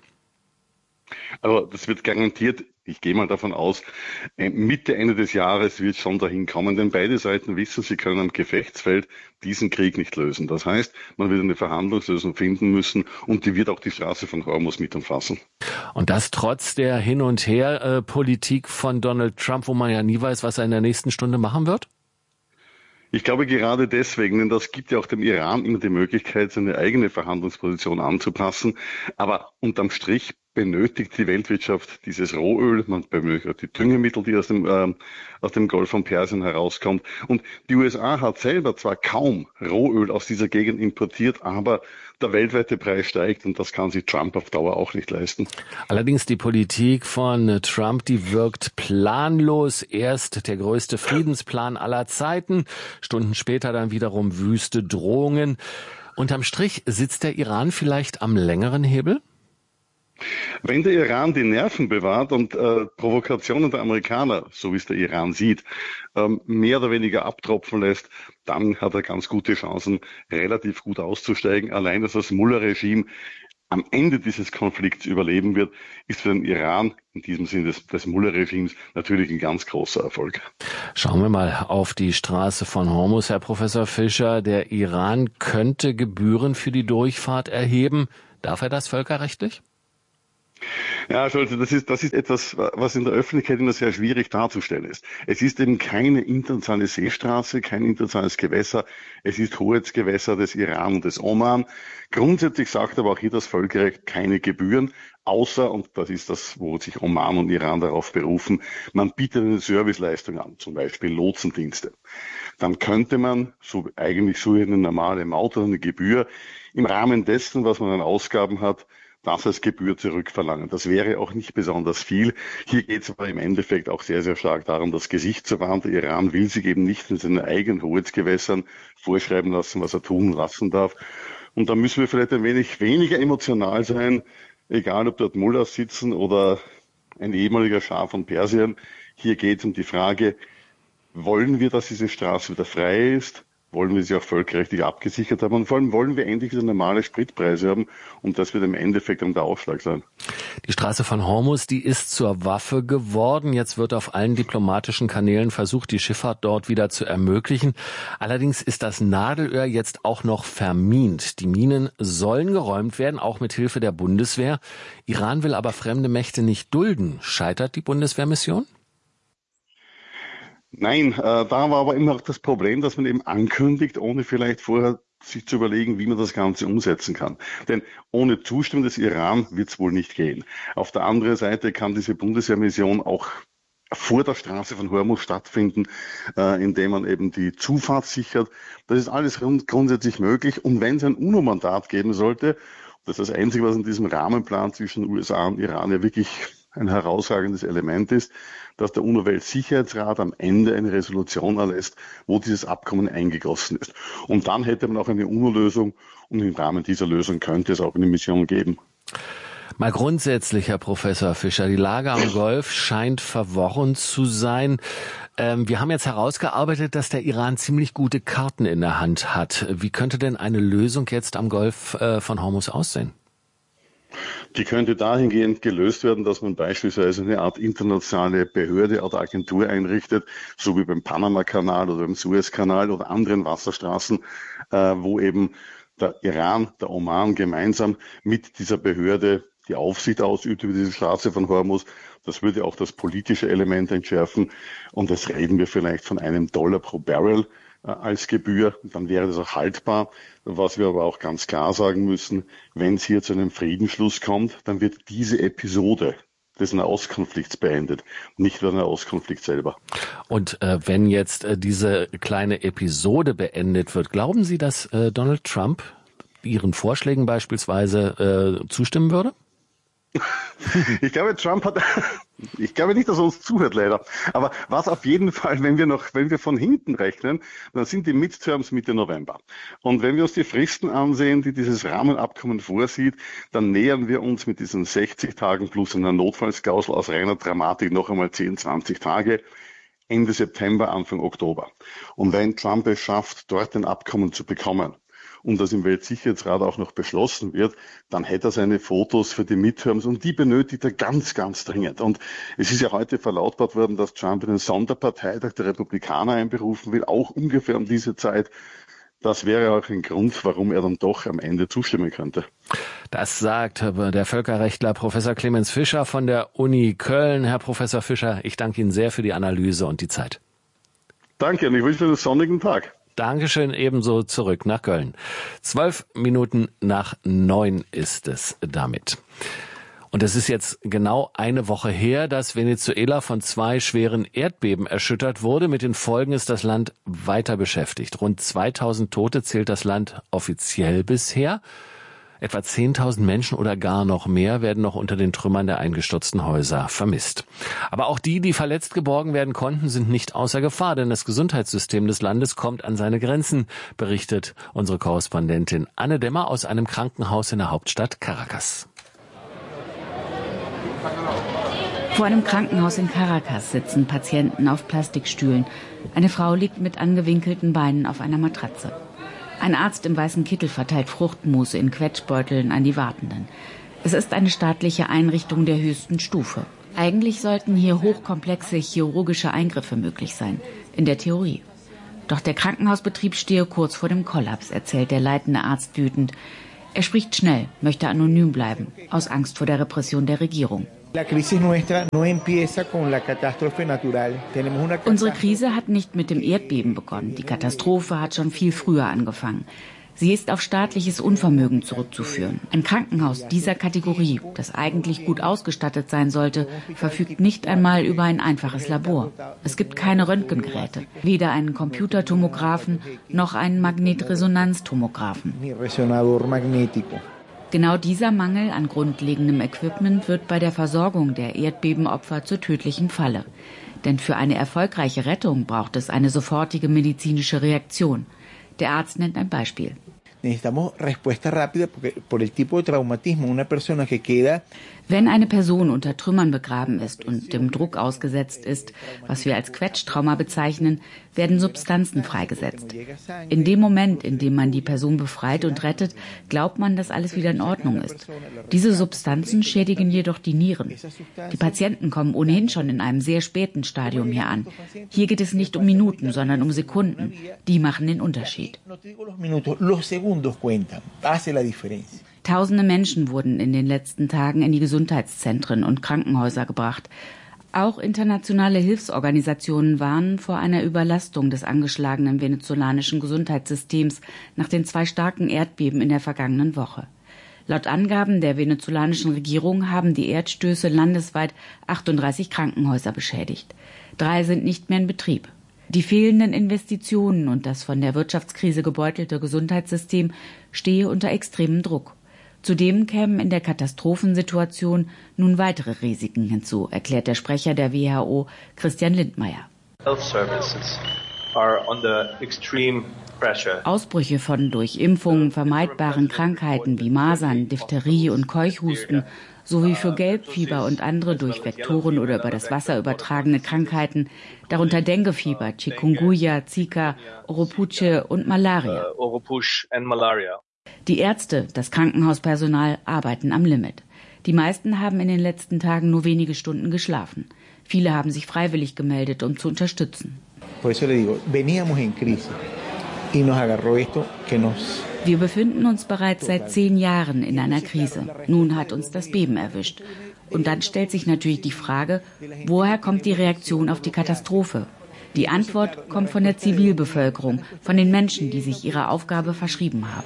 Aber das wird garantiert, ich gehe mal davon aus, Mitte, Ende des Jahres wird schon dahin kommen, denn beide Seiten wissen, sie können am Gefechtsfeld diesen Krieg nicht lösen. Das heißt, man wird eine Verhandlungslösung finden müssen und die wird auch die Straße von Hormuz mit umfassen. Und das trotz der Hin- und Her-Politik von Donald Trump, wo man ja nie weiß, was er in der nächsten Stunde machen wird? Ich glaube gerade deswegen, denn das gibt ja auch dem Iran immer die Möglichkeit, seine eigene Verhandlungsposition anzupassen. Aber unterm Strich benötigt die Weltwirtschaft dieses Rohöl, man benötigt die Düngemittel, die aus dem, äh, aus dem Golf von Persien herauskommt. Und die U S A hat selber zwar kaum Rohöl aus dieser Gegend importiert, aber der weltweite Preis steigt und das kann sich Trump auf Dauer auch nicht leisten. Allerdings die Politik von Trump, die wirkt planlos. Erst der größte Friedensplan aller Zeiten, Stunden später dann wiederum wüste Drohungen. Unterm Strich sitzt der Iran vielleicht am längeren Hebel? Wenn der Iran die Nerven bewahrt und äh, Provokationen der Amerikaner, so wie es der Iran sieht, ähm, mehr oder weniger abtropfen lässt, dann hat er ganz gute Chancen, relativ gut auszusteigen. Allein, dass das Mullah-Regime am Ende dieses Konflikts überleben wird, ist für den Iran in diesem Sinne des, des Mullah-Regimes natürlich ein ganz großer Erfolg. Schauen wir mal auf die Straße von Hormuz, Herr Professor Fischer. Der Iran könnte Gebühren für die Durchfahrt erheben. Darf er das völkerrechtlich? Ja, Scholze, das ist, das ist etwas, was in der Öffentlichkeit immer sehr schwierig darzustellen ist. Es ist eben keine internationale Seestraße, kein internationales Gewässer. Es ist Hoheitsgewässer des Iran und des Oman. Grundsätzlich sagt aber auch hier das Völkerrecht keine Gebühren, außer, und das ist das, wo sich Oman und Iran darauf berufen, man bietet eine Serviceleistung an, zum Beispiel Lotsendienste. Dann könnte man, so eigentlich so eine normale Maut oder eine Gebühr, im Rahmen dessen, was man an Ausgaben hat, das als Gebühr zurückverlangen. Das wäre auch nicht besonders viel. Hier geht es aber im Endeffekt auch sehr, sehr stark darum, das Gesicht zu wahren. Der Iran will sich eben nicht in seinen eigenen Hoheitsgewässern vorschreiben lassen, was er tun lassen darf. Und da müssen wir vielleicht ein wenig weniger emotional sein, egal ob dort Mullahs sitzen oder ein ehemaliger Schah von Persien. Hier geht es um die Frage, wollen wir, dass diese Straße wieder frei ist? Wollen wir sie auch völkerrechtlich abgesichert haben und vor allem wollen wir endlich wieder normale Spritpreise haben und das wird im Endeffekt dann der Ausschlag sein. Die Straße von Hormuz, die ist zur Waffe geworden. Jetzt wird auf allen diplomatischen Kanälen versucht, die Schifffahrt dort wieder zu ermöglichen. Allerdings ist das Nadelöhr jetzt auch noch vermint. Die Minen sollen geräumt werden, auch mit Hilfe der Bundeswehr. Iran will aber fremde Mächte nicht dulden. Scheitert die Bundeswehrmission? Nein, äh, da war aber immer noch das Problem, dass man eben ankündigt, ohne vielleicht vorher sich zu überlegen, wie man das Ganze umsetzen kann. Denn ohne Zustimmung des Iran wird es wohl nicht gehen. Auf der anderen Seite kann diese Bundeswehrmission auch vor der Straße von Hormuz stattfinden, äh, indem man eben die Zufahrt sichert. Das ist alles grund- grundsätzlich möglich. Und wenn es ein UNO-Mandat geben sollte, das ist das Einzige, was in diesem Rahmenplan zwischen U S A und Iran ja wirklich ein herausragendes Element ist, dass der UNO-Weltsicherheitsrat am Ende eine Resolution erlässt, wo dieses Abkommen eingegossen ist. Und dann hätte man auch eine UNO-Lösung und im Rahmen dieser Lösung könnte es auch eine Mission geben. Mal grundsätzlich, Herr Professor Fischer, die Lage am Golf scheint verworren zu sein. Ähm, wir haben jetzt herausgearbeitet, dass der Iran ziemlich gute Karten in der Hand hat. Wie könnte denn eine Lösung jetzt am Golf äh, von Hormuz aussehen? Die könnte dahingehend gelöst werden, dass man beispielsweise eine Art internationale Behörde oder Agentur einrichtet, so wie beim Panama-Kanal oder beim Suez-Kanal oder anderen Wasserstraßen, äh, wo eben der Iran, der Oman gemeinsam mit dieser Behörde die Aufsicht ausübt über diese Straße von Hormuz. Das würde auch das politische Element entschärfen. Und das reden wir vielleicht von einem Dollar pro Barrel äh, als Gebühr. Dann wäre das auch haltbar. Was wir aber auch ganz klar sagen müssen, wenn es hier zu einem Friedensschluss kommt, dann wird diese Episode des Nahostkonflikts beendet, nicht der Nahostkonflikt selber. Und äh, wenn jetzt äh, diese kleine Episode beendet wird, glauben Sie, dass äh, Donald Trump Ihren Vorschlägen beispielsweise äh, zustimmen würde? Ich glaube, Trump hat, ich glaube nicht, dass er uns zuhört, leider. Aber was auf jeden Fall, wenn wir noch, wenn wir von hinten rechnen, dann sind die Midterms Mitte November. Und wenn wir uns die Fristen ansehen, die dieses Rahmenabkommen vorsieht, dann nähern wir uns mit diesen sechzig Tagen plus einer Notfallsklausel aus reiner Dramatik noch einmal zehn, zwanzig Tage. Ende September, Anfang Oktober. Und wenn Trump es schafft, dort ein Abkommen zu bekommen, und das im Weltsicherheitsrat auch noch beschlossen wird, dann hätte er seine Fotos für die Midterms und die benötigt er ganz, ganz dringend. Und es ist ja heute verlautbart worden, dass Trump einen Sonderparteitag der Republikaner einberufen will, auch ungefähr um diese Zeit. Das wäre auch ein Grund, warum er dann doch am Ende zustimmen könnte. Das sagt der Völkerrechtler Professor Clemens Fischer von der Uni Köln. Herr Professor Fischer, ich danke Ihnen sehr für die Analyse und die Zeit. Danke und ich wünsche einen sonnigen Tag. Dankeschön, ebenso zurück nach Köln. Zwölf Minuten nach neun ist es damit. Und es ist jetzt genau eine Woche her, dass Venezuela von zwei schweren Erdbeben erschüttert wurde. Mit den Folgen ist das Land weiter beschäftigt. Rund zweitausend Tote zählt das Land offiziell bisher. Etwa zehntausend Menschen oder gar noch mehr werden noch unter den Trümmern der eingestürzten Häuser vermisst. Aber auch die, die verletzt geborgen werden konnten, sind nicht außer Gefahr, denn das Gesundheitssystem des Landes kommt an seine Grenzen, berichtet unsere Korrespondentin Anne Demmer aus einem Krankenhaus in der Hauptstadt Caracas. Vor einem Krankenhaus in Caracas sitzen Patienten auf Plastikstühlen. Eine Frau liegt mit angewinkelten Beinen auf einer Matratze. Ein Arzt im weißen Kittel verteilt Fruchtmus in Quetschbeuteln an die Wartenden. Es ist eine staatliche Einrichtung der höchsten Stufe. Eigentlich sollten hier hochkomplexe chirurgische Eingriffe möglich sein, in der Theorie. Doch der Krankenhausbetrieb stehe kurz vor dem Kollaps, erzählt der leitende Arzt wütend. Er spricht schnell, möchte anonym bleiben, aus Angst vor der Repression der Regierung. Unsere Krise hat nicht mit dem Erdbeben begonnen. Die Katastrophe hat schon viel früher angefangen. Sie ist auf staatliches Unvermögen zurückzuführen. Ein Krankenhaus dieser Kategorie, das eigentlich gut ausgestattet sein sollte, verfügt nicht einmal über ein einfaches Labor. Es gibt keine Röntgengeräte, weder einen Computertomographen noch einen Magnetresonanztomographen. Genau dieser Mangel an grundlegendem Equipment wird bei der Versorgung der Erdbebenopfer zur tödlichen Falle. Denn für eine erfolgreiche Rettung braucht es eine sofortige medizinische Reaktion. Der Arzt nennt ein Beispiel. Wenn eine Person unter Trümmern begraben ist und dem Druck ausgesetzt ist, was wir als Quetschtrauma bezeichnen, werden Substanzen freigesetzt. In dem Moment, in dem man die Person befreit und rettet, glaubt man, dass alles wieder in Ordnung ist. Diese Substanzen schädigen jedoch die Nieren. Die Patienten kommen ohnehin schon in einem sehr späten Stadium hier an. Hier geht es nicht um Minuten, sondern um Sekunden. Die machen den Unterschied. Tausende Menschen wurden in den letzten Tagen in die Gesundheitszentren und Krankenhäuser gebracht. Auch internationale Hilfsorganisationen warnen vor einer Überlastung des angeschlagenen venezolanischen Gesundheitssystems nach den zwei starken Erdbeben in der vergangenen Woche. Laut Angaben der venezolanischen Regierung haben die Erdstöße landesweit achtunddreißig Krankenhäuser beschädigt. Drei sind nicht mehr in Betrieb. Die fehlenden Investitionen und das von der Wirtschaftskrise gebeutelte Gesundheitssystem stehe unter extremem Druck. Zudem kämen in der Katastrophensituation nun weitere Risiken hinzu, erklärt der Sprecher der W H O, Christian Lindmeier. Ausbrüche von durch Impfungen vermeidbaren Krankheiten wie Masern, Diphtherie und Keuchhusten sowie für Gelbfieber und andere durch Vektoren oder über das Wasser übertragene Krankheiten, darunter Denguefieber, Chikungunya, Zika, Oropuche und Malaria. Die Ärzte, das Krankenhauspersonal arbeiten am Limit. Die meisten haben in den letzten Tagen nur wenige Stunden geschlafen. Viele haben sich freiwillig gemeldet, um zu unterstützen. Wir befinden uns bereits seit zehn Jahren in einer Krise. Nun hat uns das Beben erwischt. Und dann stellt sich natürlich die Frage, woher kommt die Reaktion auf die Katastrophe? Die Antwort kommt von der Zivilbevölkerung, von den Menschen, die sich ihrer Aufgabe verschrieben haben.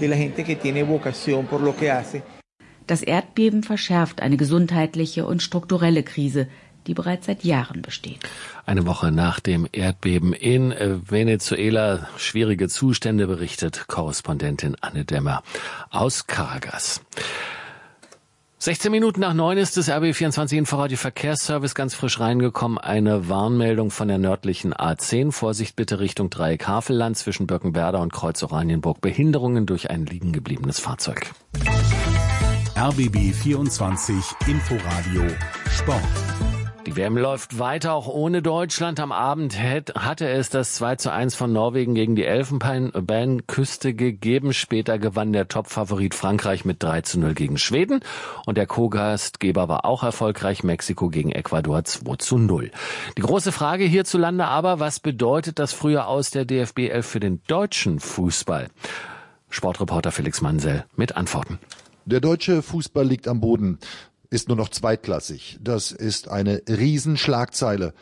Das Erdbeben verschärft eine gesundheitliche und strukturelle Krise, die bereits seit Jahren besteht. Eine Woche nach dem Erdbeben in Venezuela, schwierige Zustände, berichtet Korrespondentin Anne Demmer aus Caracas. sechzehn Minuten nach neun ist das R B vierundzwanzig Inforadio Verkehrsservice ganz frisch reingekommen. Eine Warnmeldung von der nördlichen A zehn. Vorsicht bitte Richtung Dreieck Havelland zwischen Birkenwerder und Kreuz Oranienburg. Behinderungen durch ein liegen gebliebenes Fahrzeug. R B B vierundzwanzig Inforadio Sport. Die W M läuft weiter, auch ohne Deutschland. Am Abend hatte es das zwei zu eins von Norwegen gegen die Elfenbeinküste gegeben. Später gewann der Topfavorit Frankreich mit drei zu null gegen Schweden. Und der Co-Gastgeber war auch erfolgreich, Mexiko gegen Ecuador zwei zu null. Die große Frage hierzulande aber, was bedeutet das frühe Aus der D F B elf für den deutschen Fußball? Sportreporter Felix Mansell mit Antworten. Der deutsche Fußball liegt am Boden, ist nur noch zweitklassig. Das ist eine Riesenschlagzeile.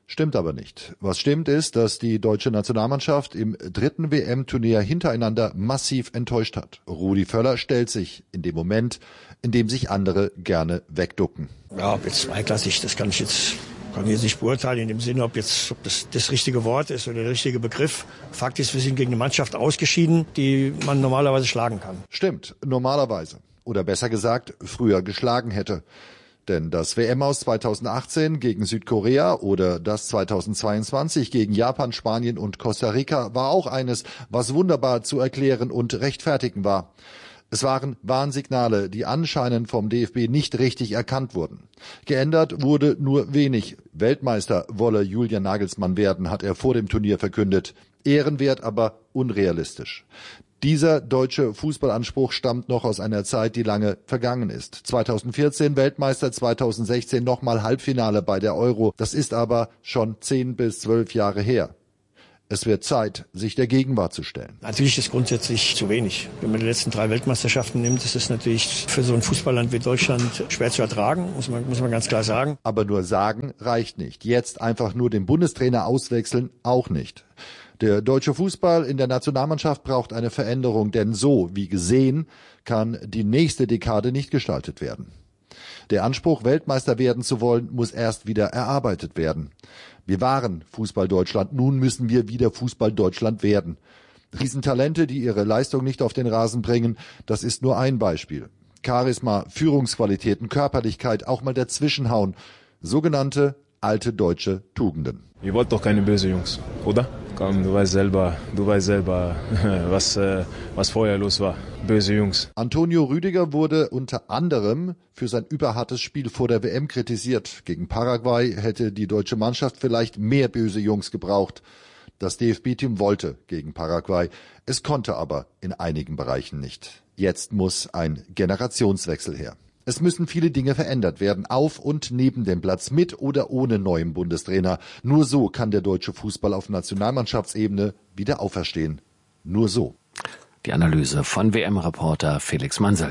Stimmt aber nicht. Was stimmt ist, dass die deutsche Nationalmannschaft im dritten W M-Turnier hintereinander massiv enttäuscht hat. Rudi Völler stellt sich in dem Moment, in dem sich andere gerne wegducken. Ja, ob jetzt zweiklassig, das kann ich jetzt, kann ich jetzt nicht beurteilen in dem Sinne, ob jetzt ob das das richtige Wort ist oder der richtige Begriff. Fakt ist, wir sind gegen eine Mannschaft ausgeschieden, die man normalerweise schlagen kann. Stimmt, normalerweise. Oder besser gesagt, früher geschlagen hätte. Denn das W M aus zweitausendachtzehn gegen Südkorea oder das zweitausendzweiundzwanzig gegen Japan, Spanien und Costa Rica war auch eines, was wunderbar zu erklären und rechtfertigen war. Es waren Warnsignale, die anscheinend vom D F B nicht richtig erkannt wurden. Geändert wurde nur wenig. Weltmeister wolle Julian Nagelsmann werden, hat er vor dem Turnier verkündet. Ehrenwert, aber unrealistisch. Dieser deutsche Fußballanspruch stammt noch aus einer Zeit, die lange vergangen ist. zweitausendvierzehn Weltmeister, zweitausendsechzehn nochmal Halbfinale bei der Euro. Das ist aber schon zehn bis zwölf Jahre her. Es wird Zeit, sich der Gegenwart zu stellen. Natürlich ist grundsätzlich zu wenig. Wenn man die letzten drei Weltmeisterschaften nimmt, ist es natürlich für so ein Fußballland wie Deutschland schwer zu ertragen, muss man, muss man ganz klar sagen. Aber nur sagen reicht nicht. Jetzt einfach nur den Bundestrainer auswechseln auch nicht. Der deutsche Fußball in der Nationalmannschaft braucht eine Veränderung, denn so wie gesehen kann die nächste Dekade nicht gestaltet werden. Der Anspruch, Weltmeister werden zu wollen, muss erst wieder erarbeitet werden. Wir waren Fußball Deutschland, nun müssen wir wieder Fußball Deutschland werden. Riesentalente, die ihre Leistung nicht auf den Rasen bringen, das ist nur ein Beispiel. Charisma, Führungsqualitäten, Körperlichkeit, auch mal dazwischenhauen. Sogenannte alte deutsche Tugenden. Ihr wollt doch keine böse Jungs, oder? Komm, du weißt selber, du weißt selber, was, äh, was vorher los war. Böse Jungs. Antonio Rüdiger wurde unter anderem für sein überhartes Spiel vor der W M kritisiert. Gegen Paraguay hätte die deutsche Mannschaft vielleicht mehr böse Jungs gebraucht. Das D F B-Team wollte gegen Paraguay. Es konnte aber in einigen Bereichen nicht. Jetzt muss ein Generationswechsel her. Es müssen viele Dinge verändert werden, auf und neben dem Platz, mit oder ohne neuen Bundestrainer. Nur so kann der deutsche Fußball auf Nationalmannschaftsebene wieder auferstehen. Nur so. Die Analyse von W M-Reporter Felix Mansel.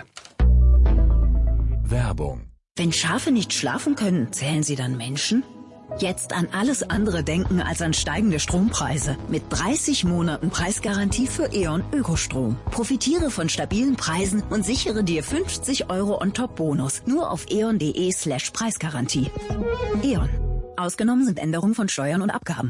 Werbung. Wenn Schafe nicht schlafen können, zählen sie dann Menschen? Jetzt an alles andere denken als an steigende Strompreise. Mit dreißig Monaten Preisgarantie für E.ON Ökostrom. Profitiere von stabilen Preisen und sichere dir fünfzig Euro on-top-Bonus. Nur auf eon.de slash Preisgarantie. E.ON. Ausgenommen sind Änderungen von Steuern und Abgaben.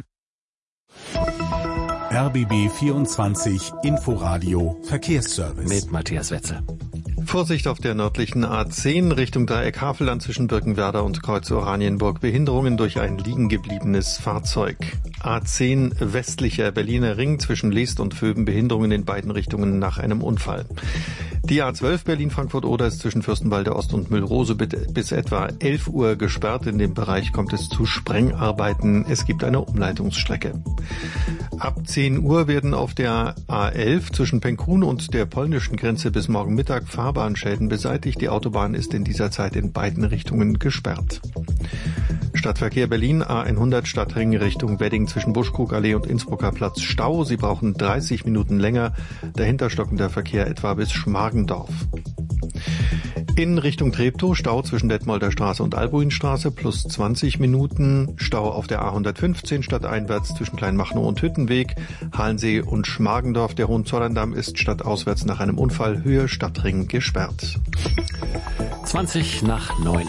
R B B vierundzwanzig Inforadio Verkehrsservice. Mit Matthias Wetzel. Vorsicht auf der nördlichen A zehn Richtung Dreieck Havelland zwischen Birkenwerder und Kreuz Oranienburg. Behinderungen durch ein liegen gebliebenes Fahrzeug. A zehn westlicher Berliner Ring zwischen Leest und Vöben. Behinderungen in beiden Richtungen nach einem Unfall. Die A zwölf Berlin-Frankfurt-Oder ist zwischen Fürstenwalde Ost und Müllrose bis etwa elf Uhr gesperrt. In dem Bereich kommt es zu Sprengarbeiten. Es gibt eine Umleitungsstrecke. Ab zehn Uhr werden auf der A elf zwischen Penkun und der polnischen Grenze bis morgen Mittag Fahrbahnschäden beseitigt. Die Autobahn ist in dieser Zeit in beiden Richtungen gesperrt. Stadtverkehr Berlin, A hundert Stadtring Richtung Wedding zwischen Buschkrugallee und Innsbrucker Platz Stau. Sie brauchen dreißig Minuten länger. Dahinter stockender Verkehr etwa bis Schmargendorf. In Richtung Treptow Stau zwischen Detmolder Straße und Albuinstraße plus zwanzig Minuten. Stau auf der A hundertfünfzehn stadteinwärts zwischen Kleinmachnow und Hüttenweg. Halensee und Schmargendorf. Der Hohenzollerndamm ist stadtauswärts nach einem Unfall Höhe Stadtring gesperrt. zwanzig nach neun.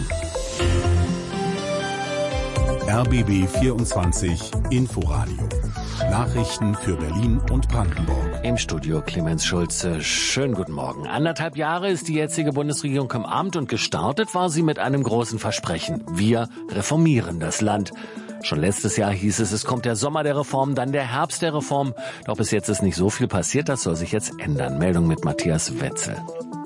R B B vierundzwanzig Inforadio. Nachrichten für Berlin und Brandenburg. Im Studio Clemens Schulze. Schönen guten Morgen. Anderthalb Jahre ist die jetzige Bundesregierung im Amt und gestartet war sie mit einem großen Versprechen. Wir reformieren das Land. Schon letztes Jahr hieß es, es kommt der Sommer der Reform, dann der Herbst der Reform. Doch bis jetzt ist nicht so viel passiert, das soll sich jetzt ändern. Meldung mit Matthias Wetzel.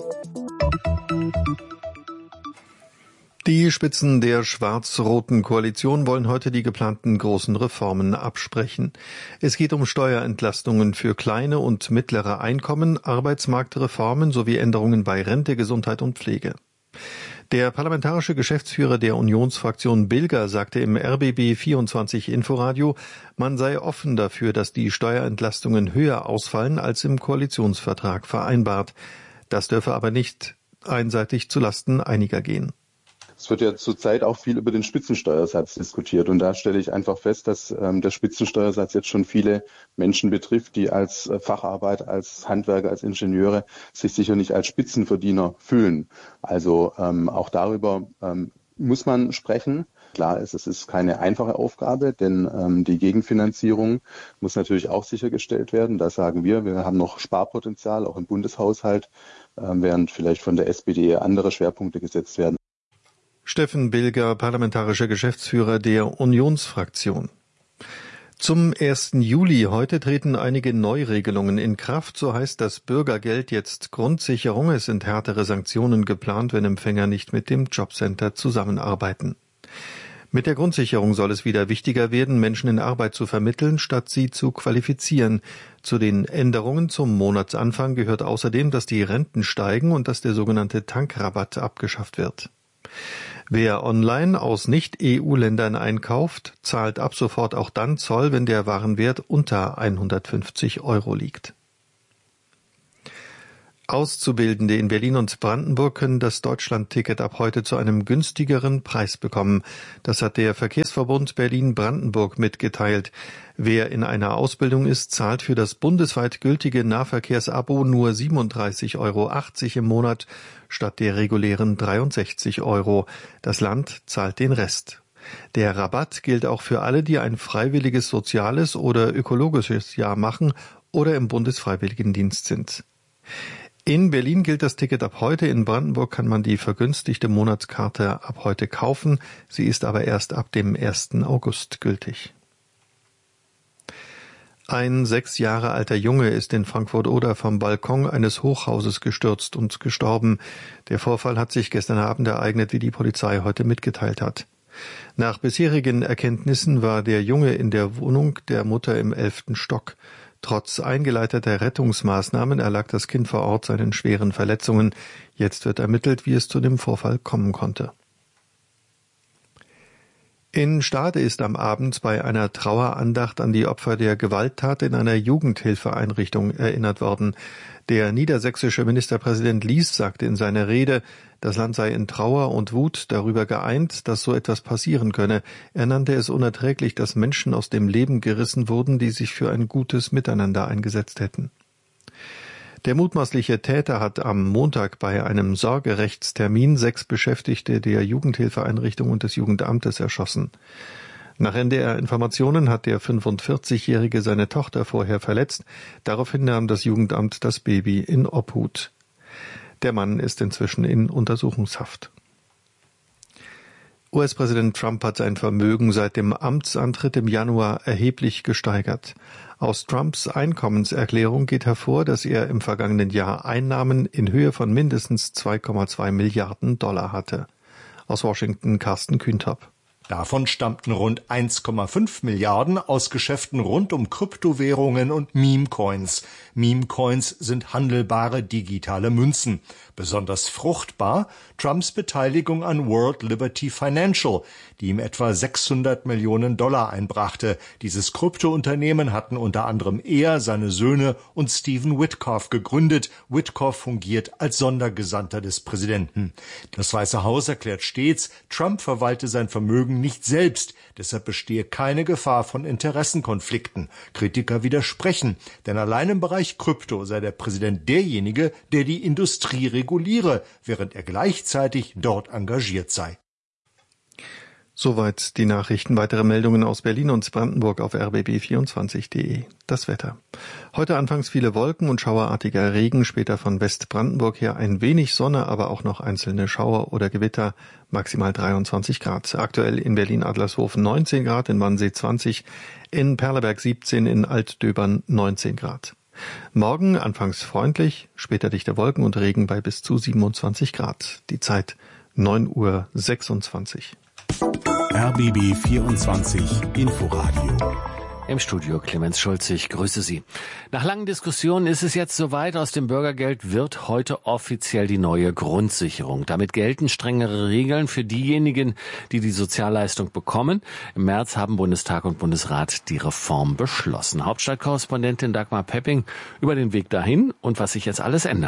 Die Spitzen der schwarz-roten Koalition wollen heute die geplanten großen Reformen absprechen. Es geht um Steuerentlastungen für kleine und mittlere Einkommen, Arbeitsmarktreformen sowie Änderungen bei Rente, Gesundheit und Pflege. Der parlamentarische Geschäftsführer der Unionsfraktion Bilger sagte im R B B vierundzwanzig Inforadio, man sei offen dafür, dass die Steuerentlastungen höher ausfallen als im Koalitionsvertrag vereinbart. Das dürfe aber nicht einseitig zulasten einiger gehen. Es wird ja zurzeit auch viel über den Spitzensteuersatz diskutiert. Und da stelle ich einfach fest, dass ähm, der Spitzensteuersatz jetzt schon viele Menschen betrifft, die als äh, Facharbeit, als Handwerker, als Ingenieure sich sicher nicht als Spitzenverdiener fühlen. Also ähm, auch darüber ähm, muss man sprechen. Klar ist, es ist keine einfache Aufgabe, denn ähm, die Gegenfinanzierung muss natürlich auch sichergestellt werden. Da sagen wir, wir haben noch Sparpotenzial, auch im Bundeshaushalt, äh, während vielleicht von der S P D andere Schwerpunkte gesetzt werden. Steffen Bilger, parlamentarischer Geschäftsführer der Unionsfraktion. Zum ersten Juli heute treten einige Neuregelungen in Kraft. So heißt das Bürgergeld jetzt Grundsicherung. Es sind härtere Sanktionen geplant, wenn Empfänger nicht mit dem Jobcenter zusammenarbeiten. Mit der Grundsicherung soll es wieder wichtiger werden, Menschen in Arbeit zu vermitteln, statt sie zu qualifizieren. Zu den Änderungen zum Monatsanfang gehört außerdem, dass die Renten steigen und dass der sogenannte Tankrabatt abgeschafft wird. Wer online aus Nicht-E U-Ländern einkauft, zahlt ab sofort auch dann Zoll, wenn der Warenwert unter hundertfünfzig Euro liegt. Auszubildende in Berlin und Brandenburg können das Deutschland-Ticket ab heute zu einem günstigeren Preis bekommen. Das hat der Verkehrsverbund Berlin-Brandenburg mitgeteilt. Wer in einer Ausbildung ist, zahlt für das bundesweit gültige Nahverkehrsabo nur siebenunddreißig Euro achtzig im Monat statt der regulären dreiundsechzig Euro. Das Land zahlt den Rest. Der Rabatt gilt auch für alle, die ein freiwilliges soziales oder ökologisches Jahr machen oder im Bundesfreiwilligendienst sind. In Berlin gilt das Ticket ab heute, in Brandenburg kann man die vergünstigte Monatskarte ab heute kaufen, sie ist aber erst ab dem ersten August gültig. Ein sechs Jahre alter Junge ist in Frankfurt-Oder vom Balkon eines Hochhauses gestürzt und gestorben. Der Vorfall hat sich gestern Abend ereignet, wie die Polizei heute mitgeteilt hat. Nach bisherigen Erkenntnissen war der Junge in der Wohnung der Mutter im elften Stock. Trotz eingeleiteter Rettungsmaßnahmen erlag das Kind vor Ort seinen schweren Verletzungen. Jetzt wird ermittelt, wie es zu dem Vorfall kommen konnte. In Stade ist am Abend bei einer Trauerandacht an die Opfer der Gewalttat in einer Jugendhilfeeinrichtung erinnert worden. Der niedersächsische Ministerpräsident Lies sagte in seiner Rede, das Land sei in Trauer und Wut darüber geeint, dass so etwas passieren könne. Er nannte es unerträglich, dass Menschen aus dem Leben gerissen wurden, die sich für ein gutes Miteinander eingesetzt hätten. Der mutmaßliche Täter hat am Montag bei einem Sorgerechtstermin sechs Beschäftigte der Jugendhilfeeinrichtung und des Jugendamtes erschossen. Nach N D R-Informationen hat der fünfundvierzigjährige seine Tochter vorher verletzt. Daraufhin nahm das Jugendamt das Baby in Obhut. Der Mann ist inzwischen in Untersuchungshaft. U S-Präsident Trump hat sein Vermögen seit dem Amtsantritt im Januar erheblich gesteigert. Aus Trumps Einkommenserklärung geht hervor, dass er im vergangenen Jahr Einnahmen in Höhe von mindestens zwei Komma zwei Milliarden Dollar hatte. Aus Washington Carsten Kühntop. Davon stammten rund eins Komma fünf Milliarden aus Geschäften rund um Kryptowährungen und Meme-Coins. Meme-Coins sind handelbare digitale Münzen. Besonders fruchtbar Trumps Beteiligung an World Liberty Financial, die ihm etwa sechshundert Millionen Dollar einbrachte. Dieses Kryptounternehmen hatten unter anderem er, seine Söhne und Stephen Witkoff gegründet. Witkoff fungiert als Sondergesandter des Präsidenten. Das Weiße Haus erklärt stets, Trump verwalte sein Vermögen nicht selbst, deshalb bestehe keine Gefahr von Interessenkonflikten. Kritiker widersprechen, denn allein im Bereich Krypto sei der Präsident derjenige, der die Industrie reguliere, während er gleichzeitig dort engagiert sei. Soweit die Nachrichten. Weitere Meldungen aus Berlin und Brandenburg auf r b b vierundzwanzig punkt de. Das Wetter. Heute anfangs viele Wolken und schauerartiger Regen, später von Westbrandenburg her ein wenig Sonne, aber auch noch einzelne Schauer oder Gewitter, maximal dreiundzwanzig Grad. Aktuell in Berlin-Adlershof neunzehn Grad, in Wannsee zwanzig, in Perleberg siebzehn, in Altdöbern neunzehn Grad. Morgen anfangs freundlich, später dichte Wolken und Regen bei bis zu siebenundzwanzig Grad. Die Zeit neun Uhr sechsundzwanzig. R B B vierundzwanzig Inforadio. Im Studio Clemens Schulze, ich grüße Sie. Nach langen Diskussionen ist es jetzt soweit. Aus dem Bürgergeld wird heute offiziell die neue Grundsicherung. Damit gelten strengere Regeln für diejenigen, die die Sozialleistung bekommen. Im März haben Bundestag und Bundesrat die Reform beschlossen. Hauptstadtkorrespondentin Dagmar Pepping über den Weg dahin und was sich jetzt alles ändert.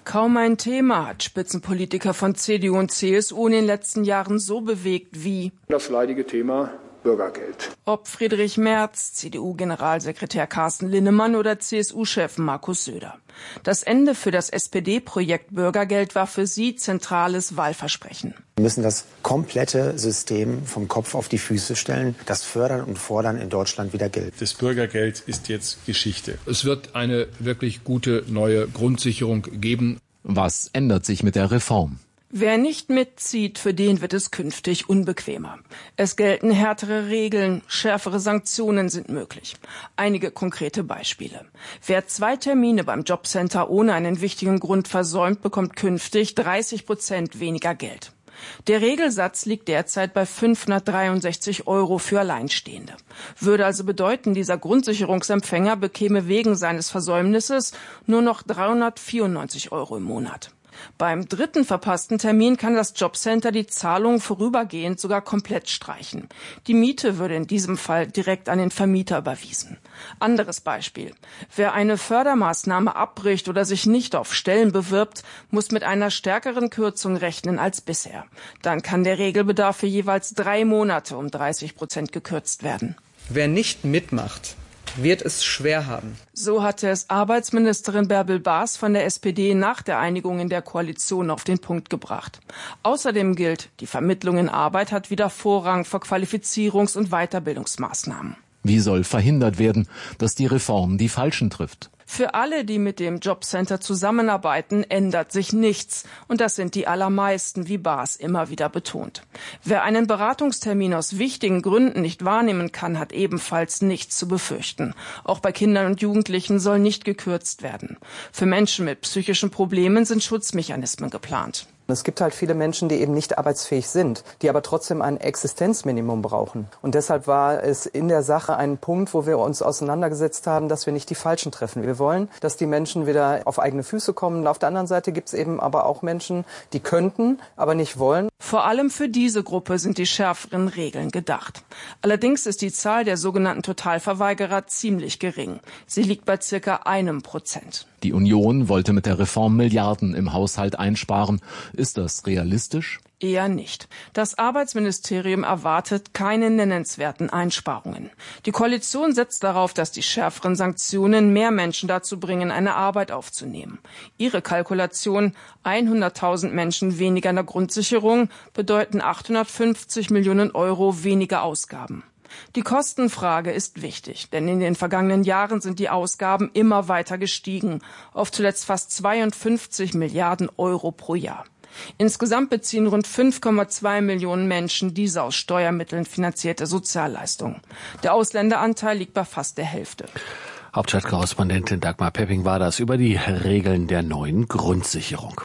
Kaum ein Thema hat Spitzenpolitiker von C D U und C S U in den letzten Jahren so bewegt wie das leidige Thema Bürgergeld. Ob Friedrich Merz, C D U-Generalsekretär Carsten Linnemann oder C S U-Chef Markus Söder. Das Ende für das S P D-Projekt Bürgergeld war für sie zentrales Wahlversprechen. Wir müssen das komplette System vom Kopf auf die Füße stellen. Das Fördern und Fordern in Deutschland wieder gilt. Das Bürgergeld ist jetzt Geschichte. Es wird eine wirklich gute neue Grundsicherung geben. Was ändert sich mit der Reform? Wer nicht mitzieht, für den wird es künftig unbequemer. Es gelten härtere Regeln, schärfere Sanktionen sind möglich. Einige konkrete Beispiele. Wer zwei Termine beim Jobcenter ohne einen wichtigen Grund versäumt, bekommt künftig dreißig Prozent weniger Geld. Der Regelsatz liegt derzeit bei fünfhundertdreiundsechzig Euro für Alleinstehende. Würde also bedeuten, dieser Grundsicherungsempfänger bekäme wegen seines Versäumnisses nur noch dreihundertvierundneunzig Euro im Monat. Beim dritten verpassten Termin kann das Jobcenter die Zahlung vorübergehend sogar komplett streichen. Die Miete würde in diesem Fall direkt an den Vermieter überwiesen. Anderes Beispiel. Wer eine Fördermaßnahme abbricht oder sich nicht auf Stellen bewirbt, muss mit einer stärkeren Kürzung rechnen als bisher. Dann kann der Regelbedarf für jeweils drei Monate um dreißig Prozent gekürzt werden. Wer nicht mitmacht, wird es schwer haben. So hatte es Arbeitsministerin Bärbel Baas von der S P D nach der Einigung in der Koalition auf den Punkt gebracht. Außerdem gilt, die Vermittlung in Arbeit hat wieder Vorrang vor Qualifizierungs- und Weiterbildungsmaßnahmen. Wie soll verhindert werden, dass die Reform die Falschen trifft? Für alle, die mit dem Jobcenter zusammenarbeiten, ändert sich nichts. Und das sind die allermeisten, wie Baas immer wieder betont. Wer einen Beratungstermin aus wichtigen Gründen nicht wahrnehmen kann, hat ebenfalls nichts zu befürchten. Auch bei Kindern und Jugendlichen soll nicht gekürzt werden. Für Menschen mit psychischen Problemen sind Schutzmechanismen geplant. Es gibt halt viele Menschen, die eben nicht arbeitsfähig sind, die aber trotzdem ein Existenzminimum brauchen. Und deshalb war es in der Sache ein Punkt, wo wir uns auseinandergesetzt haben, dass wir nicht die Falschen treffen. Wir wollen, dass die Menschen wieder auf eigene Füße kommen. Und auf der anderen Seite gibt es eben aber auch Menschen, die könnten, aber nicht wollen. Vor allem für diese Gruppe sind die schärferen Regeln gedacht. Allerdings ist die Zahl der sogenannten Totalverweigerer ziemlich gering. Sie liegt bei circa einem Prozent. Die Union wollte mit der Reform Milliarden im Haushalt einsparen. Ist das realistisch? Eher nicht. Das Arbeitsministerium erwartet keine nennenswerten Einsparungen. Die Koalition setzt darauf, dass die schärferen Sanktionen mehr Menschen dazu bringen, eine Arbeit aufzunehmen. Ihre Kalkulation, hunderttausend Menschen weniger in der Grundsicherung, bedeuten achthundertfünfzig Millionen Euro weniger Ausgaben. Die Kostenfrage ist wichtig, denn in den vergangenen Jahren sind die Ausgaben immer weiter gestiegen, auf zuletzt fast zweiundfünfzig Milliarden Euro pro Jahr. Insgesamt beziehen rund fünf Komma zwei Millionen Menschen diese aus Steuermitteln finanzierte Sozialleistung. Der Ausländeranteil liegt bei fast der Hälfte. Hauptstadtkorrespondentin Dagmar Pepping war das über die Regeln der neuen Grundsicherung.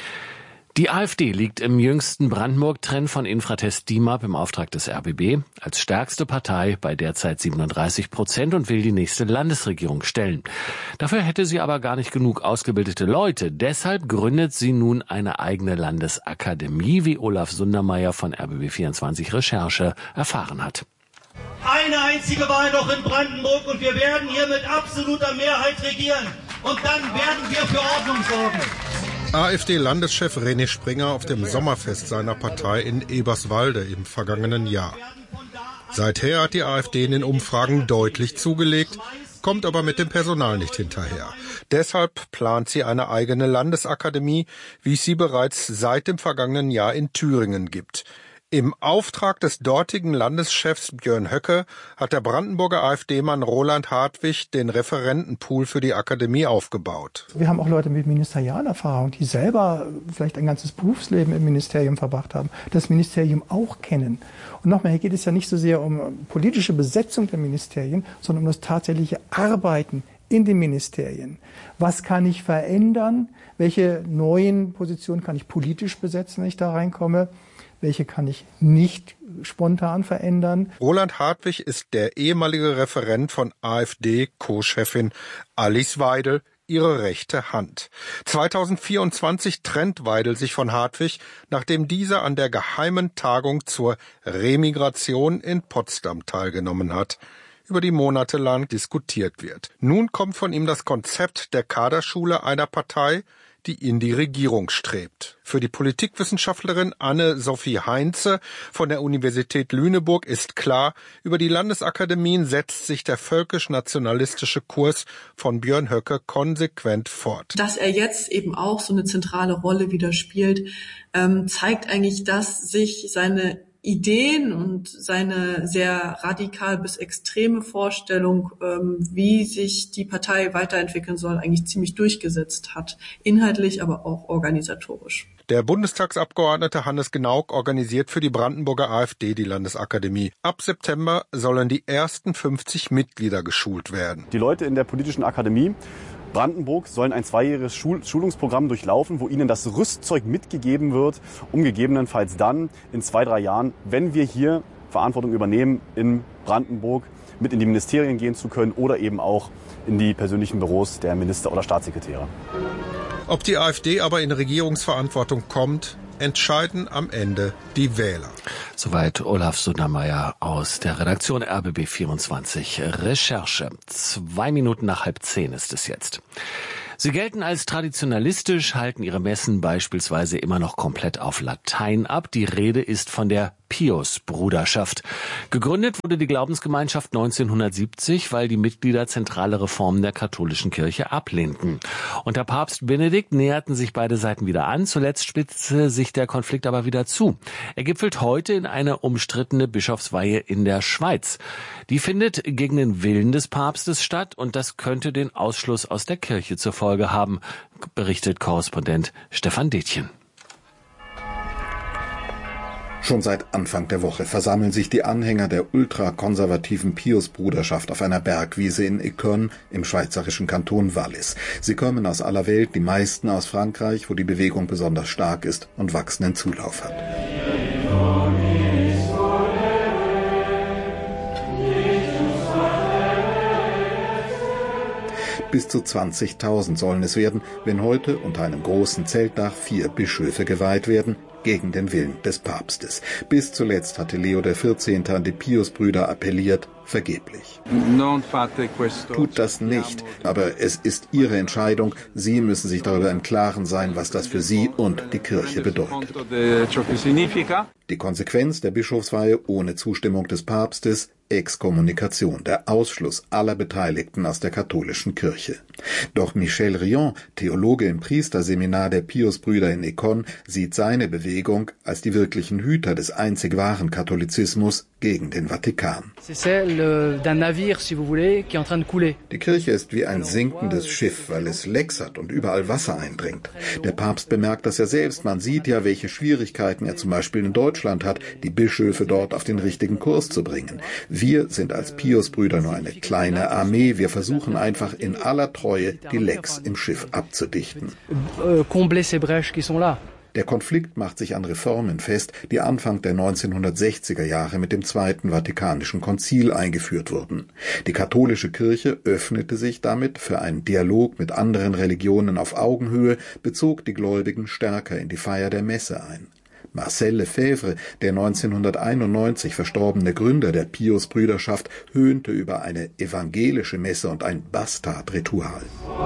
Die AfD liegt im jüngsten Brandenburg-Trend von Infratest D I M A P im Auftrag des R B B als stärkste Partei bei derzeit siebenunddreißig Prozent und will die nächste Landesregierung stellen. Dafür hätte sie aber gar nicht genug ausgebildete Leute. Deshalb gründet sie nun eine eigene Landesakademie, wie Olaf Sundermeier von R B B vierundzwanzig Recherche erfahren hat. Eine einzige Wahl noch in Brandenburg und wir werden hier mit absoluter Mehrheit regieren. Und dann werden wir für Ordnung sorgen. AfD-Landeschef René Springer auf dem Sommerfest seiner Partei in Eberswalde im vergangenen Jahr. Seither hat die AfD in den Umfragen deutlich zugelegt, kommt aber mit dem Personal nicht hinterher. Deshalb plant sie eine eigene Landesakademie, wie es sie bereits seit dem vergangenen Jahr in Thüringen gibt. Im Auftrag des dortigen Landeschefs Björn Höcke hat der Brandenburger AfD-Mann Roland Hartwig den Referentenpool für die Akademie aufgebaut. Wir haben auch Leute mit Ministerialerfahrung, die selber vielleicht ein ganzes Berufsleben im Ministerium verbracht haben, das Ministerium auch kennen. Und nochmal, hier geht es ja nicht so sehr um politische Besetzung der Ministerien, sondern um das tatsächliche Arbeiten in den Ministerien. Was kann ich verändern? Welche neuen Positionen kann ich politisch besetzen, wenn ich da reinkomme? Welche kann ich nicht spontan verändern? Roland Hartwig ist der ehemalige Referent von AfD-Co-Chefin Alice Weidel, ihre rechte Hand. zweitausendvierundzwanzig trennt Weidel sich von Hartwig, nachdem dieser an der geheimen Tagung zur Remigration in Potsdam teilgenommen hat, über die monatelang diskutiert wird. Nun kommt von ihm das Konzept der Kaderschule einer Partei, die in die Regierung strebt. Für die Politikwissenschaftlerin Anne-Sophie Heinze von der Universität Lüneburg ist klar, über die Landesakademien setzt sich der völkisch-nationalistische Kurs von Björn Höcke konsequent fort. Dass er jetzt eben auch so eine zentrale Rolle wieder spielt, ähm, zeigt eigentlich, dass sich seine Ideen und seine sehr radikal bis extreme Vorstellung, ähm, wie sich die Partei weiterentwickeln soll, eigentlich ziemlich durchgesetzt hat. Inhaltlich, aber auch organisatorisch. Der Bundestagsabgeordnete Hannes Genauk organisiert für die Brandenburger AfD die Landesakademie. Ab September sollen die ersten fünfzig Mitglieder geschult werden. Die Leute in der politischen Akademie Brandenburg sollen ein zweijähriges Schul- Schulungsprogramm durchlaufen, wo ihnen das Rüstzeug mitgegeben wird, um gegebenenfalls dann in zwei, drei Jahren, wenn wir hier Verantwortung übernehmen, in Brandenburg mit in die Ministerien gehen zu können oder eben auch in die persönlichen Büros der Minister oder Staatssekretäre. Ob die AfD aber in Regierungsverantwortung kommt, entscheiden am Ende die Wähler. Soweit Olaf Sudermeier aus der Redaktion R B B vierundzwanzig Recherche. Zwei Minuten nach halb zehn ist es jetzt. Sie gelten als traditionalistisch, halten ihre Messen beispielsweise immer noch komplett auf Latein ab. Die Rede ist von der Pius-Bruderschaft. Gegründet wurde die Glaubensgemeinschaft neunzehnhundertsiebzig, weil die Mitglieder zentrale Reformen der katholischen Kirche ablehnten. Unter Papst Benedikt näherten sich beide Seiten wieder an. Zuletzt spitzte sich der Konflikt aber wieder zu. Er gipfelt heute in eine umstrittene Bischofsweihe in der Schweiz. Die findet gegen den Willen des Papstes statt und das könnte den Ausschluss aus der Kirche zur Folge haben, berichtet Korrespondent Stefan Detjen. Schon seit Anfang der Woche versammeln sich die Anhänger der ultrakonservativen Pius-Bruderschaft auf einer Bergwiese in Écône im schweizerischen Kanton Wallis. Sie kommen aus aller Welt, die meisten aus Frankreich, wo die Bewegung besonders stark ist und wachsenden Zulauf hat. Bis zu zwanzigtausend sollen es werden, wenn heute unter einem großen Zeltdach vier Bischöfe geweiht werden, gegen den Willen des Papstes. Bis zuletzt hatte Leo der vierzehnte an die Pius-Brüder appelliert, vergeblich. Tut das nicht, aber es ist Ihre Entscheidung. Sie müssen sich darüber im Klaren sein, was das für Sie und die Kirche bedeutet. Die Konsequenz der Bischofsweihe ohne Zustimmung des Papstes: Exkommunikation, der Ausschluss aller Beteiligten aus der katholischen Kirche. Doch Michel Rion, Theologe im Priesterseminar der Pius-Brüder in Écône, sieht seine Bewegung als die wirklichen Hüter des einzig wahren Katholizismus gegen den Vatikan. Die Kirche ist wie ein sinkendes Schiff, weil es lecksert und überall Wasser eindringt. Der Papst bemerkt das ja selbst. Man sieht ja, welche Schwierigkeiten er zum Beispiel in Deutschland hat, die Bischöfe dort auf den richtigen Kurs zu bringen. Wir sind als Pius-Brüder nur eine kleine Armee. Wir versuchen einfach in aller Treue die Lecks im Schiff abzudichten. Der Konflikt macht sich an Reformen fest, die Anfang der neunzehnhundertsechziger Jahre mit dem Zweiten Vatikanischen Konzil eingeführt wurden. Die katholische Kirche öffnete sich damit für einen Dialog mit anderen Religionen auf Augenhöhe, bezog die Gläubigen stärker in die Feier der Messe ein. Marcel Lefebvre, der neunzehnhunderteinundneunzig verstorbene Gründer der Pius-Brüderschaft, höhnte über eine evangelische Messe und ein Bastardritual.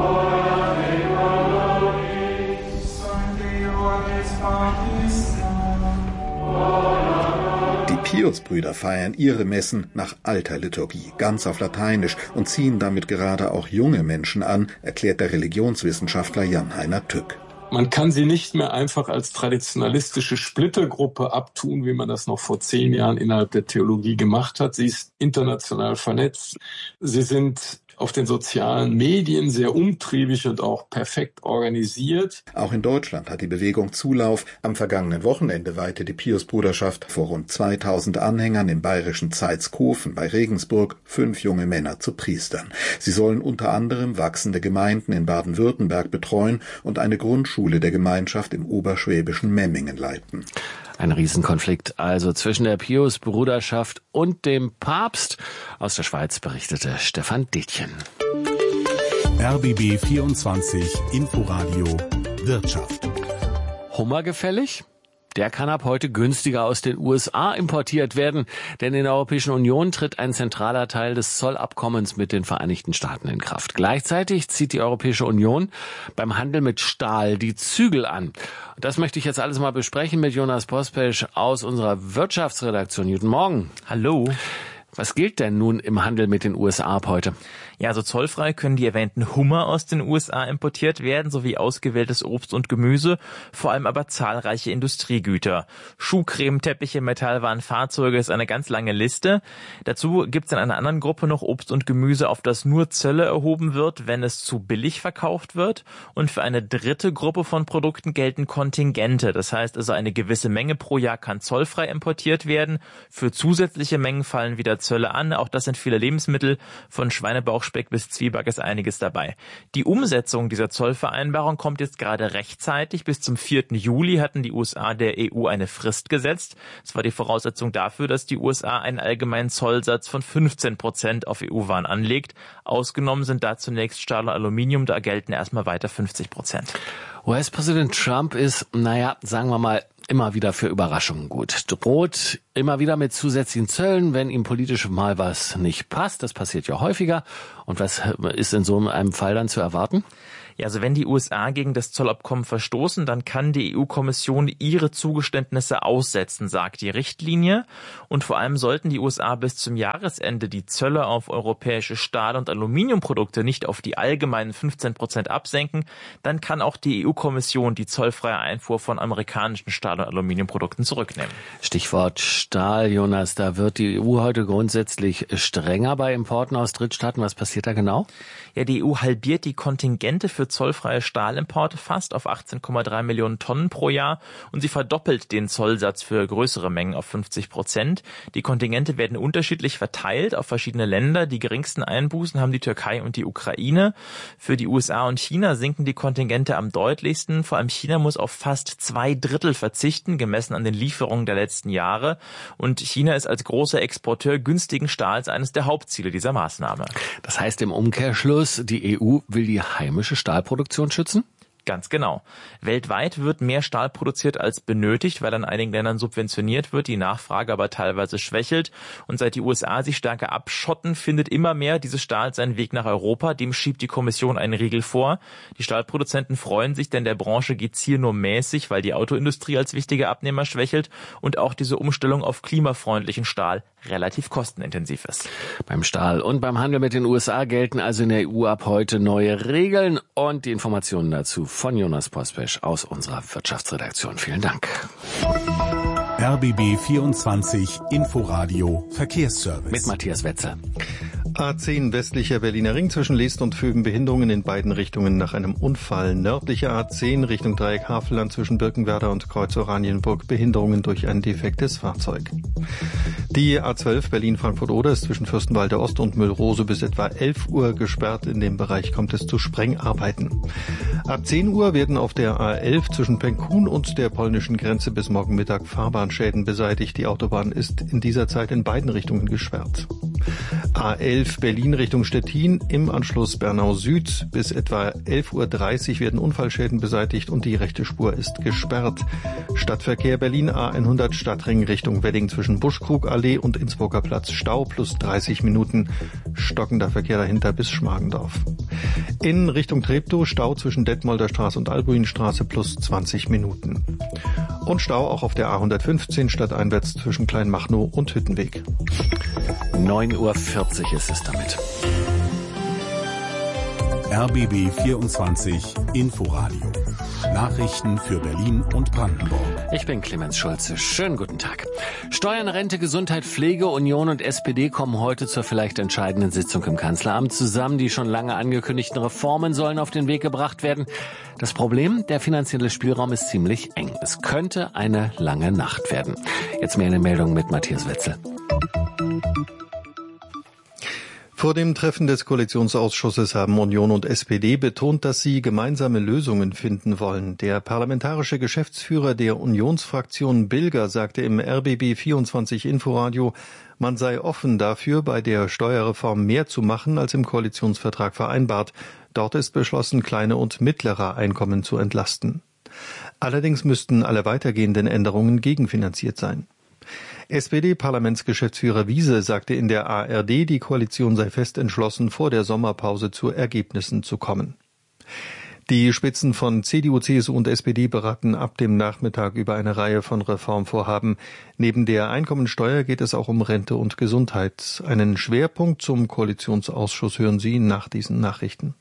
Die Pius-Brüder feiern ihre Messen nach alter Liturgie, ganz auf Lateinisch, und ziehen damit gerade auch junge Menschen an, erklärt der Religionswissenschaftler Jan-Heiner Tück. Man kann sie nicht mehr einfach als traditionalistische Splittergruppe abtun, wie man das noch vor zehn Jahren innerhalb der Theologie gemacht hat. Sie ist international vernetzt. Sie sind auf den sozialen Medien sehr umtriebig und auch perfekt organisiert. Auch in Deutschland hat die Bewegung Zulauf. Am vergangenen Wochenende weihte die Pius-Bruderschaft vor rund zweitausend Anhängern im bayerischen Zeitskofen bei Regensburg fünf junge Männer zu Priestern. Sie sollen unter anderem wachsende Gemeinden in Baden-Württemberg betreuen und eine Grundschule der Gemeinschaft im oberschwäbischen Memmingen leiten. Ein Riesenkonflikt also zwischen der Pius-Bruderschaft und dem Papst. Aus der Schweiz berichtete Stefan Detjen. R B B vierundzwanzig Inforadio Wirtschaft. Hummer gefällig? der kann ab heute günstiger aus den U S A importiert werden, denn in der Europäischen Union tritt ein zentraler Teil des Zollabkommens mit den Vereinigten Staaten in Kraft. Gleichzeitig zieht die Europäische Union beim Handel mit Stahl die Zügel an. Das möchte ich jetzt alles mal besprechen mit Jonas Pospesch aus unserer Wirtschaftsredaktion. Guten Morgen. Hallo. Was gilt denn nun im Handel mit den U S A ab heute? Ja, also zollfrei können die erwähnten Hummer aus den U S A importiert werden, sowie ausgewähltes Obst und Gemüse, vor allem aber zahlreiche Industriegüter. Schuhcreme, Teppiche, Metallwaren, Fahrzeuge ist eine ganz lange Liste. Dazu gibt es in einer anderen Gruppe noch Obst und Gemüse, auf das nur Zölle erhoben wird, wenn es zu billig verkauft wird. Und für eine dritte Gruppe von Produkten gelten Kontingente. Das heißt also, eine gewisse Menge pro Jahr kann zollfrei importiert werden. Für zusätzliche Mengen fallen wieder Zölle an. Auch das sind viele Lebensmittel, von Schweinebauch Speck bis Zwieback ist einiges dabei. Die Umsetzung dieser Zollvereinbarung kommt jetzt gerade rechtzeitig. Bis zum vierten Juli hatten die U S A der E U eine Frist gesetzt. Das war die Voraussetzung dafür, dass die U S A einen allgemeinen Zollsatz von fünfzehn Prozent auf E U-Waren anlegt. Ausgenommen sind da zunächst Stahl und Aluminium, da gelten erstmal weiter fünfzig Prozent. U S-Präsident Trump ist, naja, sagen wir mal, immer wieder für Überraschungen gut. Droht immer wieder mit zusätzlichen Zöllen, wenn ihm politisch mal was nicht passt. Das passiert ja häufiger. Und was ist in so einem Fall dann zu erwarten? Ja, also wenn die U S A gegen das Zollabkommen verstoßen, dann kann die E U-Kommission ihre Zugeständnisse aussetzen, sagt die Richtlinie. Und vor allem sollten die U S A bis zum Jahresende die Zölle auf europäische Stahl- und Aluminiumprodukte nicht auf die allgemeinen fünfzehn Prozent absenken, dann kann auch die E U-Kommission die zollfreie Einfuhr von amerikanischen Stahl- und Aluminiumprodukten zurücknehmen. Stichwort Stahl, Jonas, da wird die E U heute grundsätzlich strenger bei Importen aus Drittstaaten. Was passiert da genau? Ja, die E U halbiert die Kontingente für zollfreie Stahlimporte fast auf achtzehn Komma drei Millionen Tonnen pro Jahr und sie verdoppelt den Zollsatz für größere Mengen auf fünfzig Prozent. Die Kontingente werden unterschiedlich verteilt auf verschiedene Länder. Die geringsten Einbußen haben die Türkei und die Ukraine. Für die U S A und China sinken die Kontingente am deutlichsten. Vor allem China muss auf fast zwei Drittel verzichten, gemessen an den Lieferungen der letzten Jahre. Und China ist als großer Exporteur günstigen Stahls eines der Hauptziele dieser Maßnahme. Das heißt im Umkehrschluss, die E U will die heimische Stahlproduktion schützen? Ganz genau. Weltweit wird mehr Stahl produziert als benötigt, weil an einigen Ländern subventioniert wird, die Nachfrage aber teilweise schwächelt. Und seit die U S A sich stärker abschotten, findet immer mehr dieses Stahl seinen Weg nach Europa. Dem schiebt die Kommission einen Riegel vor. Die Stahlproduzenten freuen sich, denn der Branche geht's hier nur mäßig, weil die Autoindustrie als wichtiger Abnehmer schwächelt und auch diese Umstellung auf klimafreundlichen Stahl relativ kostenintensiv ist. Beim Stahl und beim Handel mit den U S A gelten also in der E U ab heute neue Regeln und die Informationen dazu von Jonas Pospesch aus unserer Wirtschaftsredaktion. Vielen Dank. R B B vierundzwanzig Inforadio Verkehrsservice. Mit Matthias Wetzel. A zehn westlicher Berliner Ring zwischen Leest und Vöben Behinderungen in beiden Richtungen nach einem Unfall. Nördlicher A zehn Richtung Dreieck Havelland zwischen Birkenwerder und Kreuz Oranienburg Behinderungen durch ein defektes Fahrzeug. Die A zwölf Berlin-Frankfurt-Oder ist zwischen Fürstenwalde Ost und Müllrose bis etwa elf Uhr gesperrt. In dem Bereich kommt es zu Sprengarbeiten. Ab zehn Uhr werden auf der A elf zwischen Penkhuhn und der polnischen Grenze bis morgen Mittag Fahrbahnschäden beseitigt. Die Autobahn ist in dieser Zeit in beiden Richtungen gesperrt. A elf Berlin Richtung Stettin im Anschluss Bernau Süd. Bis etwa elf Uhr dreißig werden Unfallschäden beseitigt und die rechte Spur ist gesperrt. Stadtverkehr Berlin A hundert Stadtring Richtung Wedding zwischen Buschkrugallee und Innsbrucker Platz Stau plus dreißig Minuten. Stockender Verkehr dahinter bis Schmargendorf. In Richtung Treptow Stau zwischen Detmolder Straße und Albuinstraße plus zwanzig Minuten. Und Stau auch auf der A hundertfünfzehn stadteinwärts zwischen Kleinmachnow und Hüttenweg. neun Uhr vierzig ist es damit. R B B vierundzwanzig Inforadio. Nachrichten für Berlin und Brandenburg. Ich bin Clemens Schulze. Schönen guten Tag. Steuern, Rente, Gesundheit, Pflege, Union und S P D kommen heute zur vielleicht entscheidenden Sitzung im Kanzleramt zusammen. Die schon lange angekündigten Reformen sollen auf den Weg gebracht werden. Das Problem, der finanzielle Spielraum ist ziemlich eng. Es könnte eine lange Nacht werden. Jetzt mehr eine Meldung mit Matthias Wetzel. Vor dem Treffen des Koalitionsausschusses haben Union und S P D betont, dass sie gemeinsame Lösungen finden wollen. Der parlamentarische Geschäftsführer der Unionsfraktion Bilger sagte im R B B vierundzwanzig Inforadio, man sei offen dafür, bei der Steuerreform mehr zu machen, als im Koalitionsvertrag vereinbart. Dort ist beschlossen, kleine und mittlere Einkommen zu entlasten. Allerdings müssten alle weitergehenden Änderungen gegenfinanziert sein. S P D-Parlamentsgeschäftsführer Wiese sagte in der A R D, die Koalition sei fest entschlossen, vor der Sommerpause zu Ergebnissen zu kommen. Die Spitzen von C D U, C S U und S P D beraten ab dem Nachmittag über eine Reihe von Reformvorhaben. Neben der Einkommensteuer geht es auch um Rente und Gesundheit. Einen Schwerpunkt zum Koalitionsausschuss hören Sie nach diesen Nachrichten.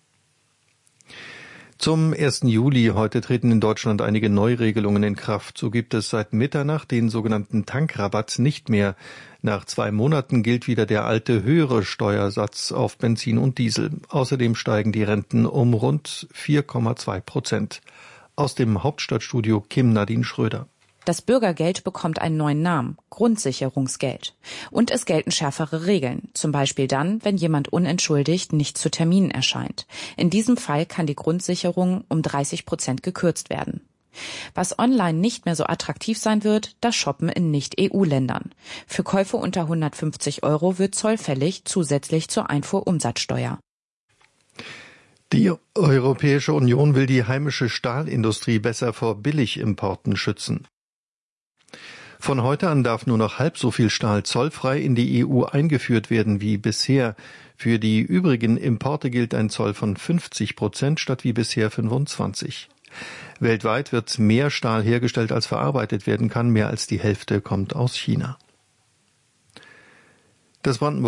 Zum ersten Juli heute treten in Deutschland einige Neuregelungen in Kraft. So gibt es seit Mitternacht den sogenannten Tankrabatt nicht mehr. Nach zwei Monaten gilt wieder der alte höhere Steuersatz auf Benzin und Diesel. Außerdem steigen die Renten um rund vier Komma zwei Prozent. Aus dem Hauptstadtstudio Kim Nadine Schröder. Das Bürgergeld bekommt einen neuen Namen, Grundsicherungsgeld. Und es gelten schärfere Regeln, zum Beispiel dann, wenn jemand unentschuldigt nicht zu Terminen erscheint. In diesem Fall kann die Grundsicherung um dreißig Prozent gekürzt werden. Was online nicht mehr so attraktiv sein wird, das Shoppen in Nicht-E U-Ländern. Für Käufe unter hundertfünfzig Euro wird Zoll fällig, zusätzlich zur Einfuhrumsatzsteuer. Die Europäische Union will die heimische Stahlindustrie besser vor Billigimporten schützen. Von heute an darf nur noch halb so viel Stahl zollfrei in die E U eingeführt werden wie bisher. Für die übrigen Importe gilt ein Zoll von fünfzig Prozent statt wie bisher fünfundzwanzig. Weltweit wird mehr Stahl hergestellt, als verarbeitet werden kann. Mehr als die Hälfte kommt aus China. Das Brandenburg